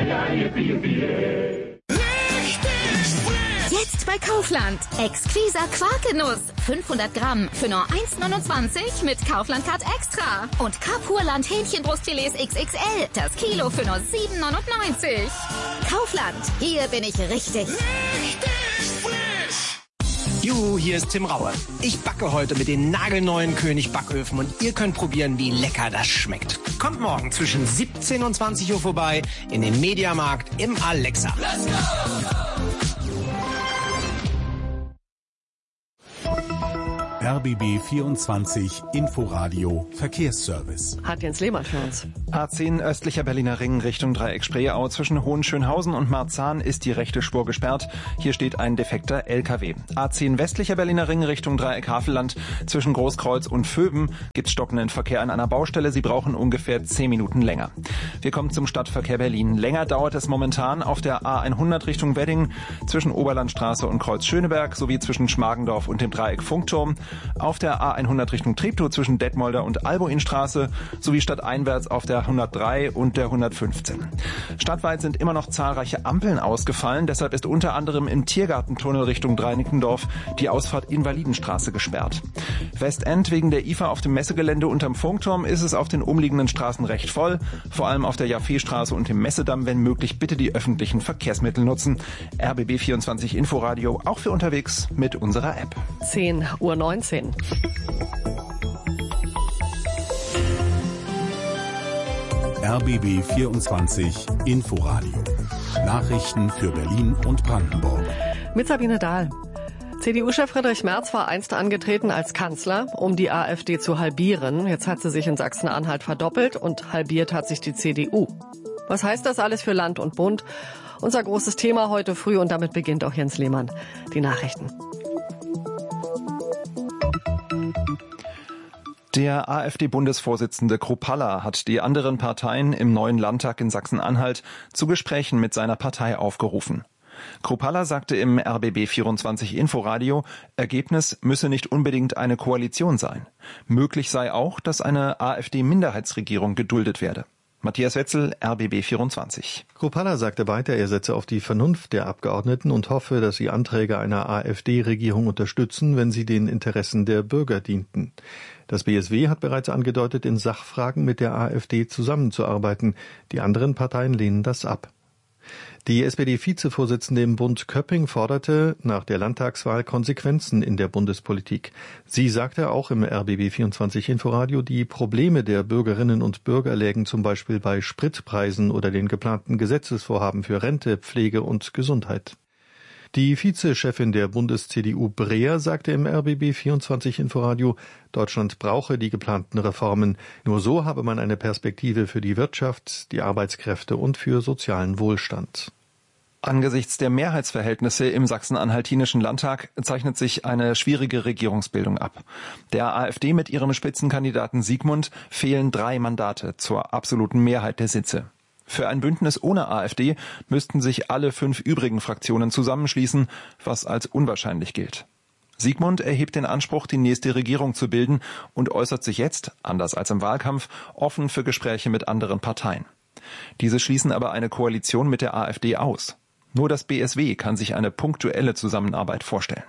Jetzt bei Kaufland. Exquisa Quarkenuss. 500 Gramm für nur 1,29 mit Kaufland-Card Extra. Und Carpurland Hähnchenbrustfilets XXL. Das Kilo für nur 7,99. Kaufland. Hier bin ich richtig. Juhu, hier ist Tim Raue. Ich backe heute mit den nagelneuen König Backöfen und ihr könnt probieren, wie lecker das schmeckt. Kommt morgen zwischen 17 und 20 Uhr vorbei in den Mediamarkt im Alexa. Let's go! RBB 24 Inforadio Verkehrsservice. Hat Jens Lehmann für uns. A10 östlicher Berliner Ring Richtung Dreieck Spreeau. Zwischen Hohenschönhausen und Marzahn ist die rechte Spur gesperrt. Hier steht ein defekter LKW. A10 westlicher Berliner Ring Richtung Dreieck Havelland. Zwischen Großkreuz und Vöben gibt es stockenden Verkehr an einer Baustelle. Sie brauchen ungefähr 10 Minuten länger. Wir kommen zum Stadtverkehr Berlin. Länger dauert es momentan auf der A100 Richtung Wedding zwischen Oberlandstraße und Kreuz Schöneberg sowie zwischen Schmargendorf und dem Dreieck Funkturm. Auf der A100 Richtung Treptow zwischen Detmolder und Alboinstraße sowie stadteinwärts auf der 103 und der 115. Stadtweit sind immer noch zahlreiche Ampeln ausgefallen, deshalb ist unter anderem im Tiergartentunnel Richtung Dreinickendorf die Ausfahrt Invalidenstraße gesperrt. Westend wegen der IFA auf dem Messegelände unterm Funkturm ist es auf den umliegenden Straßen recht voll, vor allem auf der Jaffeestraße und dem Messedamm, wenn möglich bitte die öffentlichen Verkehrsmittel nutzen. RBB 24 Inforadio, auch für unterwegs mit unserer App. 10:19 Uhr. RBB 24 Inforadio. Nachrichten für Berlin und Brandenburg. Mit Sabine Dahl. CDU-Chef Friedrich Merz war einst angetreten als Kanzler, um die AfD zu halbieren. Jetzt hat sie sich in Sachsen-Anhalt verdoppelt und halbiert hat sich die CDU. Was heißt das alles für Land und Bund? Unser großes Thema heute früh und damit beginnt auch Jens Lehmann. Die Nachrichten. Der AfD-Bundesvorsitzende Kruppalla hat die anderen Parteien im neuen Landtag in Sachsen-Anhalt zu Gesprächen mit seiner Partei aufgerufen. Kruppalla sagte im RBB 24 Inforadio, Ergebnis müsse nicht unbedingt eine Koalition sein. Möglich sei auch, dass eine AfD-Minderheitsregierung geduldet werde. Matthias Wetzel, RBB 24. Kruppalla sagte weiter, er setze auf die Vernunft der Abgeordneten und hoffe, dass sie Anträge einer AfD-Regierung unterstützen, wenn sie den Interessen der Bürger dienten. Das BSW hat bereits angedeutet, in Sachfragen mit der AfD zusammenzuarbeiten. Die anderen Parteien lehnen das ab. Die SPD-Vizevorsitzende im Bund Köpping forderte nach der Landtagswahl Konsequenzen in der Bundespolitik. Sie sagte auch im RBB 24 Inforadio, die Probleme der Bürgerinnen und Bürger lägen zum Beispiel bei Spritpreisen oder den geplanten Gesetzesvorhaben für Rente, Pflege und Gesundheit. Die Vizechefin der Bundes-CDU Breer sagte im RBB 24 Inforadio, Deutschland brauche die geplanten Reformen. Nur so habe man eine Perspektive für die Wirtschaft, die Arbeitskräfte und für sozialen Wohlstand. Angesichts der Mehrheitsverhältnisse im sachsen-anhaltinischen Landtag zeichnet sich eine schwierige Regierungsbildung ab. Der AfD mit ihrem Spitzenkandidaten Siegmund fehlen 3 Mandate zur absoluten Mehrheit der Sitze. Für ein Bündnis ohne AfD müssten sich alle 5 übrigen Fraktionen zusammenschließen, was als unwahrscheinlich gilt. Siegmund erhebt den Anspruch, die nächste Regierung zu bilden und äußert sich jetzt, anders als im Wahlkampf, offen für Gespräche mit anderen Parteien. Diese schließen aber eine Koalition mit der AfD aus. Nur das BSW kann sich eine punktuelle Zusammenarbeit vorstellen.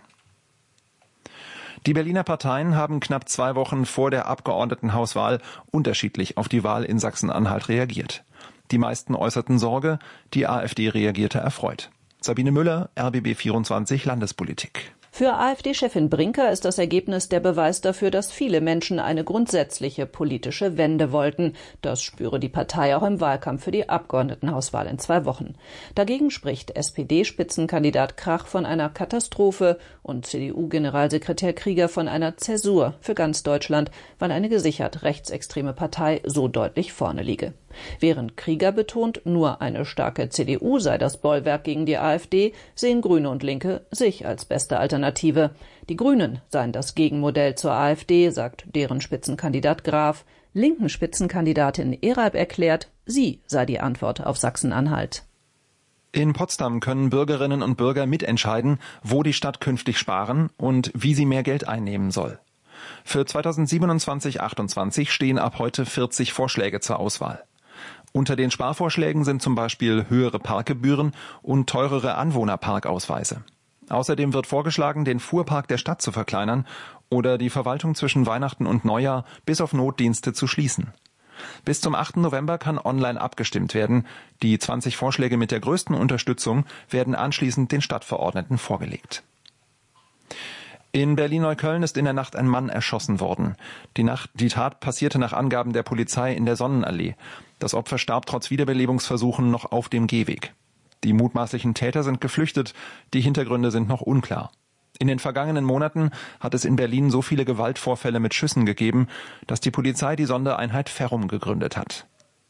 Die Berliner Parteien haben knapp 2 Wochen vor der Abgeordnetenhauswahl unterschiedlich auf die Wahl in Sachsen-Anhalt reagiert. Die meisten äußerten Sorge, die AfD reagierte erfreut. Sabine Müller, RBB 24 Landespolitik. Für AfD-Chefin Brinker ist das Ergebnis der Beweis dafür, dass viele Menschen eine grundsätzliche politische Wende wollten. Das spüre die Partei auch im Wahlkampf für die Abgeordnetenhauswahl in 2 Wochen. Dagegen spricht SPD-Spitzenkandidat Krach von einer Katastrophe und CDU-Generalsekretär Krieger von einer Zäsur für ganz Deutschland, weil eine gesichert rechtsextreme Partei so deutlich vorne liege. Während Krieger betont, nur eine starke CDU sei das Bollwerk gegen die AfD, sehen Grüne und Linke sich als beste Alternative. Die Grünen seien das Gegenmodell zur AfD, sagt deren Spitzenkandidat Graf. Linken Spitzenkandidatin Eralb erklärt, sie sei die Antwort auf Sachsen-Anhalt. In Potsdam können Bürgerinnen und Bürger mitentscheiden, wo die Stadt künftig sparen und wie sie mehr Geld einnehmen soll. Für 2027/28 stehen ab heute 40 Vorschläge zur Auswahl. Unter den Sparvorschlägen sind zum Beispiel höhere Parkgebühren und teurere Anwohnerparkausweise. Außerdem wird vorgeschlagen, den Fuhrpark der Stadt zu verkleinern oder die Verwaltung zwischen Weihnachten und Neujahr bis auf Notdienste zu schließen. Bis zum 8. November kann online abgestimmt werden. Die 20 Vorschläge mit der größten Unterstützung werden anschließend den Stadtverordneten vorgelegt. In Berlin-Neukölln ist in der Nacht ein Mann erschossen worden. Die Tat passierte nach Angaben der Polizei in der Sonnenallee. Das Opfer starb trotz Wiederbelebungsversuchen noch auf dem Gehweg. Die mutmaßlichen Täter sind geflüchtet. Die Hintergründe sind noch unklar. In den vergangenen Monaten hat es in Berlin so viele Gewaltvorfälle mit Schüssen gegeben, dass die Polizei die Sondereinheit Ferrum gegründet hat.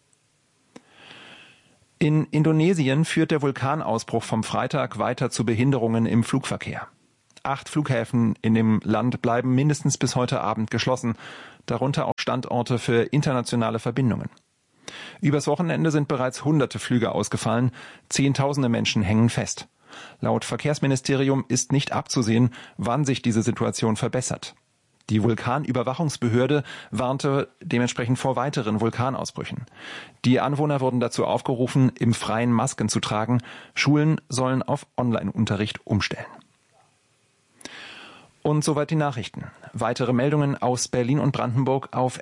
In Indonesien führt der Vulkanausbruch vom Freitag weiter zu Behinderungen im Flugverkehr. 8 Flughäfen in dem Land bleiben mindestens bis heute Abend geschlossen, darunter auch Standorte für internationale Verbindungen. Übers Wochenende sind bereits hunderte Flüge ausgefallen, Zehntausende Menschen hängen fest. Laut Verkehrsministerium ist nicht abzusehen, wann sich diese Situation verbessert. Die Vulkanüberwachungsbehörde warnte dementsprechend vor weiteren Vulkanausbrüchen. Die Anwohner wurden dazu aufgerufen, im Freien Masken zu tragen. Schulen sollen auf Online-Unterricht umstellen. Und soweit die Nachrichten. Weitere Meldungen aus Berlin und Brandenburg auf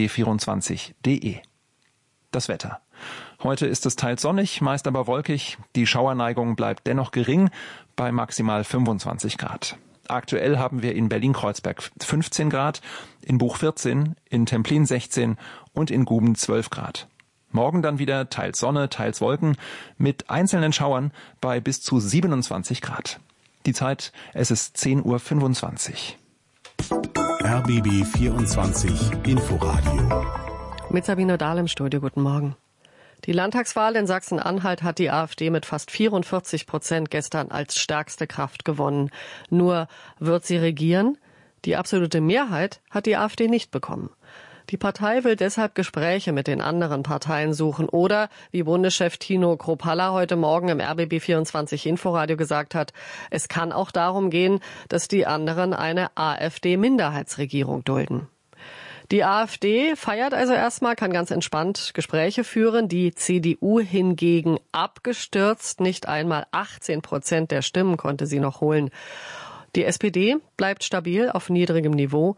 rbb24.de. Das Wetter. Heute ist es teils sonnig, meist aber wolkig. Die Schauerneigung bleibt dennoch gering bei maximal 25 Grad. Aktuell haben wir in Berlin-Kreuzberg 15 Grad, in Buch 14, in Templin 16 und in Guben 12 Grad. Morgen dann wieder teils Sonne, teils Wolken mit einzelnen Schauern bei bis zu 27 Grad. Die Zeit, es ist 10:25 Uhr. RBB 24 Inforadio. Mit Sabine Dahl im Studio, guten Morgen. Die Landtagswahl in Sachsen-Anhalt hat die AfD mit fast 44% gestern als stärkste Kraft gewonnen. Nur wird sie regieren? Die absolute Mehrheit hat die AfD nicht bekommen. Die Partei will deshalb Gespräche mit den anderen Parteien suchen oder, wie Bundeschef Tino Kruppalla heute Morgen im RBB 24 Inforadio gesagt hat, es kann auch darum gehen, dass die anderen eine AfD-Minderheitsregierung dulden. Die AfD feiert also erstmal, kann ganz entspannt Gespräche führen. Die CDU hingegen abgestürzt. Nicht einmal 18% der Stimmen konnte sie noch holen. Die SPD bleibt stabil auf niedrigem Niveau,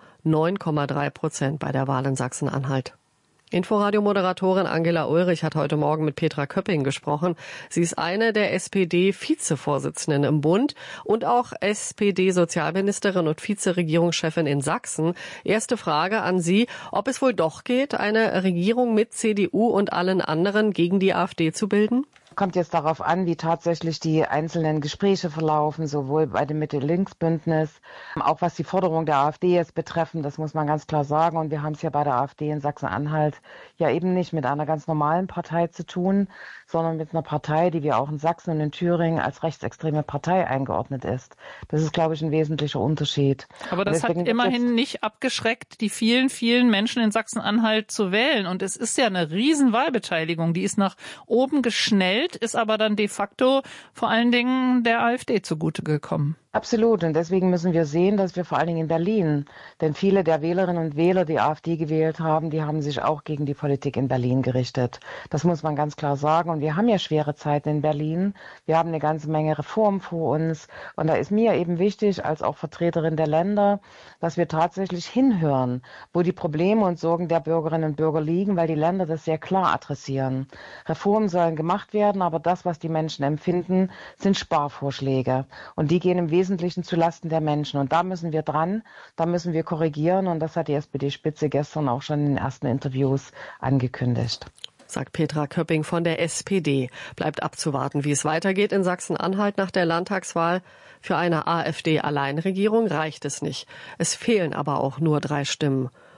9,3% bei der Wahl in Sachsen-Anhalt. Inforadio-Moderatorin Angela Ulrich hat heute Morgen mit Petra Köpping gesprochen. Sie ist eine der SPD-Vizevorsitzenden im Bund und auch SPD-Sozialministerin und Vizeregierungschefin in Sachsen. Erste Frage an Sie, ob es wohl doch geht, eine Regierung mit CDU und allen anderen gegen die AfD zu bilden? Kommt jetzt darauf an, wie tatsächlich die einzelnen Gespräche verlaufen, sowohl bei dem Mitte-Links-Bündnis, auch was die Forderung der AfD jetzt betreffen, das muss man ganz klar sagen. Und wir haben es ja bei der AfD in Sachsen-Anhalt ja eben nicht mit einer ganz normalen Partei zu tun, sondern mit einer Partei, die wir auch in Sachsen und in Thüringen als rechtsextreme Partei eingeordnet ist. Das ist, glaube ich, ein wesentlicher Unterschied. Aber das hat immerhin nicht abgeschreckt, die vielen, vielen Menschen in Sachsen-Anhalt zu wählen. Und es ist ja eine Riesenwahlbeteiligung, die ist nach oben geschnellt, ist aber dann de facto vor allen Dingen der AfD zugute gekommen. Absolut. Und deswegen müssen wir sehen, dass wir vor allen Dingen in Berlin, denn viele der Wählerinnen und Wähler, die AfD gewählt haben, die haben sich auch gegen die Politik in Berlin gerichtet. Das muss man ganz klar sagen. Und wir haben ja schwere Zeiten in Berlin. Wir haben eine ganze Menge Reformen vor uns. Und da ist mir eben wichtig, als auch Vertreterin der Länder, dass wir tatsächlich hinhören, wo die Probleme und Sorgen der Bürgerinnen und Bürger liegen, weil die Länder das sehr klar adressieren. Reformen sollen gemacht werden, aber das, was die Menschen empfinden, sind Sparvorschläge. Und die gehen im Wesentlichen zulasten der Menschen. Und da müssen wir dran, da müssen wir korrigieren. Und das hat die SPD-Spitze gestern auch schon in den ersten Interviews angekündigt. Sagt Petra Köpping von der SPD. Bleibt abzuwarten, wie es weitergeht in Sachsen-Anhalt nach der Landtagswahl. Für eine AfD-Alleinregierung reicht es nicht. Es fehlen aber auch nur 3 Stimmen.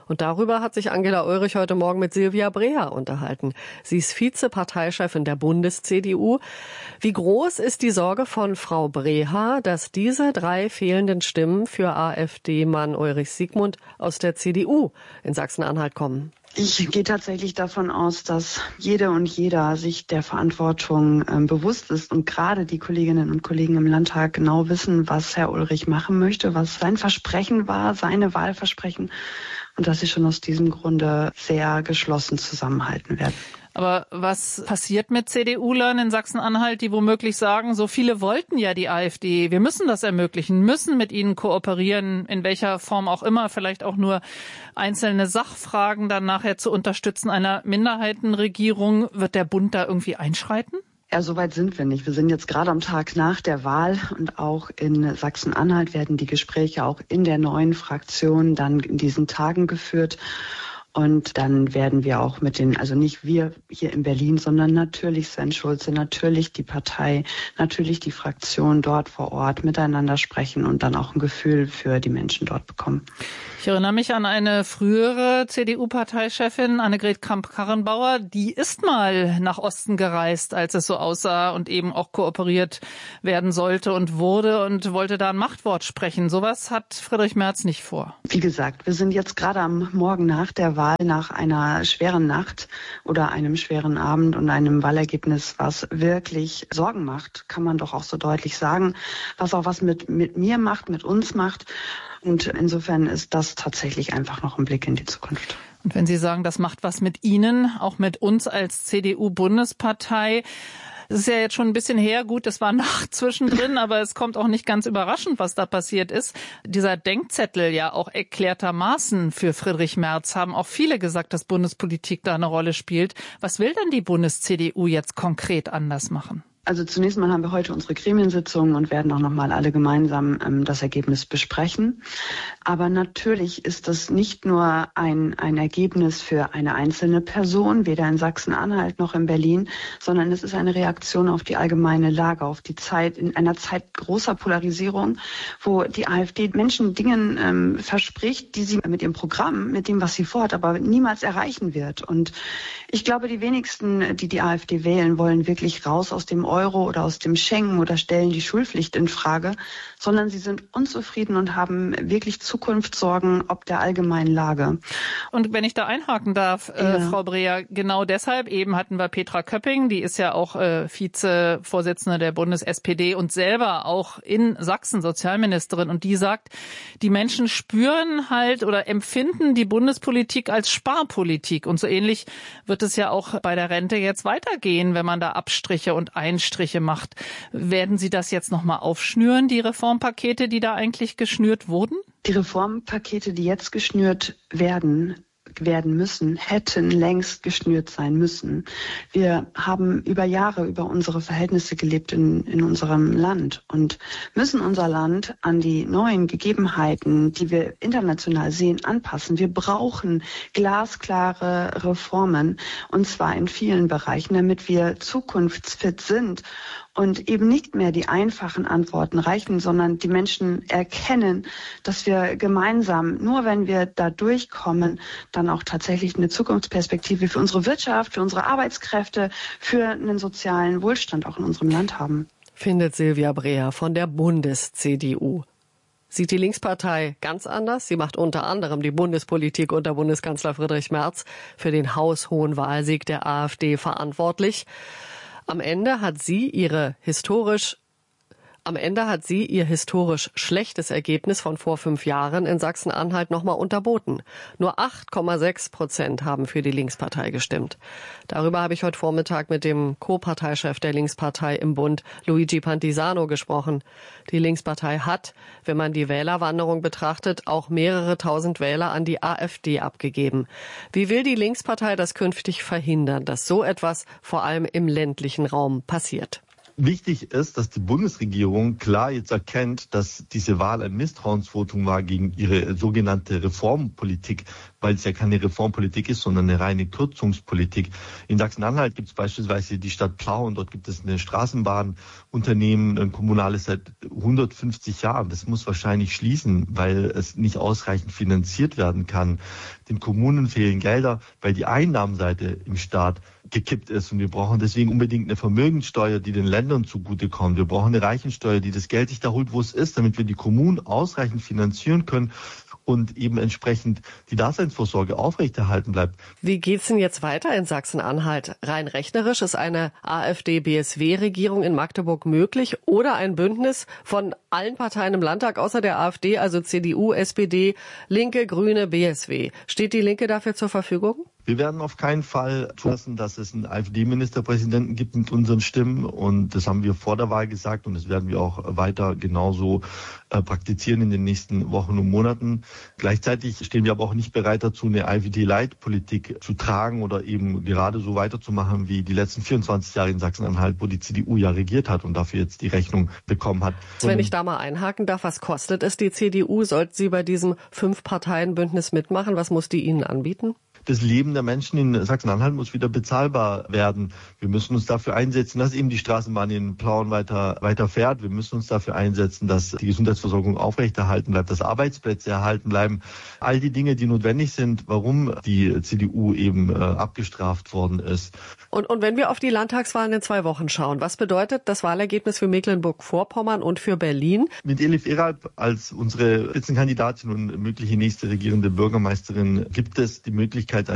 Und darüber hat sich Angela Ulrich heute Morgen mit Silvia Breher unterhalten. Sie ist Vizeparteichefin der Bundes-CDU. Wie groß ist die Sorge von Frau Breher, dass diese 3 fehlenden Stimmen für AfD-Mann Ulrich Siegmund aus der CDU in Sachsen-Anhalt kommen? Ich gehe tatsächlich davon aus, dass jede und jeder sich der Verantwortung bewusst ist und gerade die Kolleginnen und Kollegen im Landtag genau wissen, was Herr Ulrich machen möchte, was sein Versprechen war, seine Wahlversprechen und dass sie schon aus diesem Grunde sehr geschlossen zusammenhalten werden. Aber was passiert mit CDU-Lern in Sachsen-Anhalt, die womöglich sagen, so viele wollten ja die AfD, wir müssen das ermöglichen, müssen mit ihnen kooperieren, in welcher Form auch immer, vielleicht auch nur einzelne Sachfragen dann nachher zu unterstützen einer Minderheitenregierung. Wird der Bund da irgendwie einschreiten? Ja, so weit sind wir nicht. Wir sind jetzt gerade am Tag nach der Wahl und auch in Sachsen-Anhalt werden die Gespräche auch in der neuen Fraktion dann in diesen Tagen geführt. Und dann werden wir auch also nicht wir hier in Berlin, sondern natürlich Sven Schulze, natürlich die Partei, natürlich die Fraktion dort vor Ort miteinander sprechen und dann auch ein Gefühl für die Menschen dort bekommen. Ich erinnere mich an eine frühere CDU-Parteichefin, Annegret Kramp-Karrenbauer, die ist mal nach Osten gereist, als es so aussah und eben auch kooperiert werden sollte und wurde und wollte da ein Machtwort sprechen. Sowas hat Friedrich Merz nicht vor. Wie gesagt, wir sind jetzt gerade am Morgen nach der Wahl, nach einer schweren Nacht oder einem schweren Abend und einem Wahlergebnis, was wirklich Sorgen macht, kann man doch auch so deutlich sagen, was auch was mit mir macht, mit uns macht. Und insofern ist das tatsächlich einfach noch ein Blick in die Zukunft. Und wenn Sie sagen, das macht was mit Ihnen, auch mit uns als CDU-Bundespartei, es ist ja jetzt schon ein bisschen her, gut, es war Nacht zwischendrin, aber es kommt auch nicht ganz überraschend, was da passiert ist. Dieser Denkzettel ja auch erklärtermaßen für Friedrich Merz, haben auch viele gesagt, dass Bundespolitik da eine Rolle spielt. Was will denn die Bundes-CDU jetzt konkret anders machen? Also zunächst mal haben wir heute unsere Gremiensitzung und werden auch nochmal alle gemeinsam das Ergebnis besprechen. Aber natürlich ist das nicht nur ein Ergebnis für eine einzelne Person, weder in Sachsen-Anhalt noch in Berlin, sondern es ist eine Reaktion auf die allgemeine Lage, auf die Zeit, in einer Zeit großer Polarisierung, wo die AfD Menschen Dingen verspricht, die sie mit ihrem Programm, mit dem, was sie vorhat, aber niemals erreichen wird. Und ich glaube, die wenigsten, die AfD wählen, wollen wirklich raus aus dem Euro oder aus dem Schengen oder stellen die Schulpflicht in Frage, sondern sie sind unzufrieden und haben wirklich Zukunftssorgen ob der allgemeinen Lage. Und wenn ich da einhaken darf, Frau Breher, genau deshalb eben hatten wir Petra Köpping, die ist ja auch Vizevorsitzende der Bundes-SPD und selber auch in Sachsen Sozialministerin und die sagt, die Menschen spüren halt oder empfinden die Bundespolitik als Sparpolitik und so ähnlich wird es ja auch bei der Rente jetzt weitergehen, wenn man da Abstriche und Einstriche macht. Werden Sie das jetzt nochmal aufschnüren, die Reformpakete, die da eigentlich geschnürt wurden? Die Reformpakete, die jetzt geschnürt werden müssen, hätten längst geschnürt sein müssen. Wir haben über Jahre über unsere Verhältnisse gelebt in unserem Land und müssen unser Land an die neuen Gegebenheiten, die wir international sehen, anpassen. Wir brauchen glasklare Reformen und zwar in vielen Bereichen, damit wir zukunftsfit sind und eben nicht mehr die einfachen Antworten reichen, sondern die Menschen erkennen, dass wir gemeinsam, nur wenn wir da durchkommen, dann auch tatsächlich eine Zukunftsperspektive für unsere Wirtschaft, für unsere Arbeitskräfte, für einen sozialen Wohlstand auch in unserem Land haben. Findet Silvia Breher von der Bundes-CDU. Sieht die Linkspartei ganz anders. Sie macht unter anderem die Bundespolitik unter Bundeskanzler Friedrich Merz für den haushohen Wahlsieg der AfD verantwortlich. Am Ende hat sie ihr historisch schlechtes Ergebnis von vor 5 Jahren in Sachsen-Anhalt nochmal unterboten. Nur 8,6% haben für die Linkspartei gestimmt. Darüber habe ich heute Vormittag mit dem Co-Parteichef der Linkspartei im Bund, Luigi Pantisano, gesprochen. Die Linkspartei hat, wenn man die Wählerwanderung betrachtet, auch mehrere tausend Wähler an die AfD abgegeben. Wie will die Linkspartei das künftig verhindern, dass so etwas vor allem im ländlichen Raum passiert? Wichtig ist, dass die Bundesregierung klar jetzt erkennt, dass diese Wahl ein Misstrauensvotum war gegen ihre sogenannte Reformpolitik, weil es ja keine Reformpolitik ist, sondern eine reine Kürzungspolitik. In Sachsen-Anhalt gibt es beispielsweise die Stadt Plauen, dort gibt es eine Straßenbahnunternehmen, ein kommunales seit 150 Jahren. Das muss wahrscheinlich schließen, weil es nicht ausreichend finanziert werden kann. Den Kommunen fehlen Gelder, weil die Einnahmenseite im Staat gekippt ist. Und wir brauchen deswegen unbedingt eine Vermögenssteuer, die den Ländern zugutekommt. Wir brauchen eine Reichensteuer, die das Geld sich da holt, wo es ist, damit wir die Kommunen ausreichend finanzieren können und eben entsprechend die Daseinsvorsorge aufrechterhalten bleibt. Wie geht's denn jetzt weiter in Sachsen-Anhalt? Rein rechnerisch ist eine AfD-BSW-Regierung in Magdeburg möglich oder ein Bündnis von allen Parteien im Landtag außer der AfD, also CDU, SPD, Linke, Grüne, BSW. Steht die Linke dafür zur Verfügung? Wir werden auf keinen Fall zulassen, dass es einen AfD-Ministerpräsidenten gibt mit unseren Stimmen. Und das haben wir vor der Wahl gesagt und das werden wir auch weiter genauso praktizieren in den nächsten Wochen und Monaten. Gleichzeitig stehen wir aber auch nicht bereit dazu, eine AfD-Light-Politik zu tragen oder eben gerade so weiterzumachen wie die letzten 24 Jahre in Sachsen-Anhalt, wo die CDU ja regiert hat und dafür jetzt die Rechnung bekommen hat. Wenn ich da mal einhaken darf, was kostet es die CDU? Sollte sie bei diesem 5-Parteien-Bündnis mitmachen? Was muss die Ihnen anbieten? Das Leben der Menschen in Sachsen-Anhalt muss wieder bezahlbar werden. Wir müssen uns dafür einsetzen, dass eben die Straßenbahn in Plauen weiter fährt. Wir müssen uns dafür einsetzen, dass die Gesundheitsversorgung aufrechterhalten bleibt, dass Arbeitsplätze erhalten bleiben. All die Dinge, die notwendig sind, warum die CDU eben abgestraft worden ist. Und wenn wir auf die Landtagswahlen in 2 Wochen schauen, was bedeutet das Wahlergebnis für Mecklenburg-Vorpommern und für Berlin? Mit Elif Eralp als unsere Spitzenkandidatin und mögliche nächste regierende Bürgermeisterin gibt es die Möglichkeit,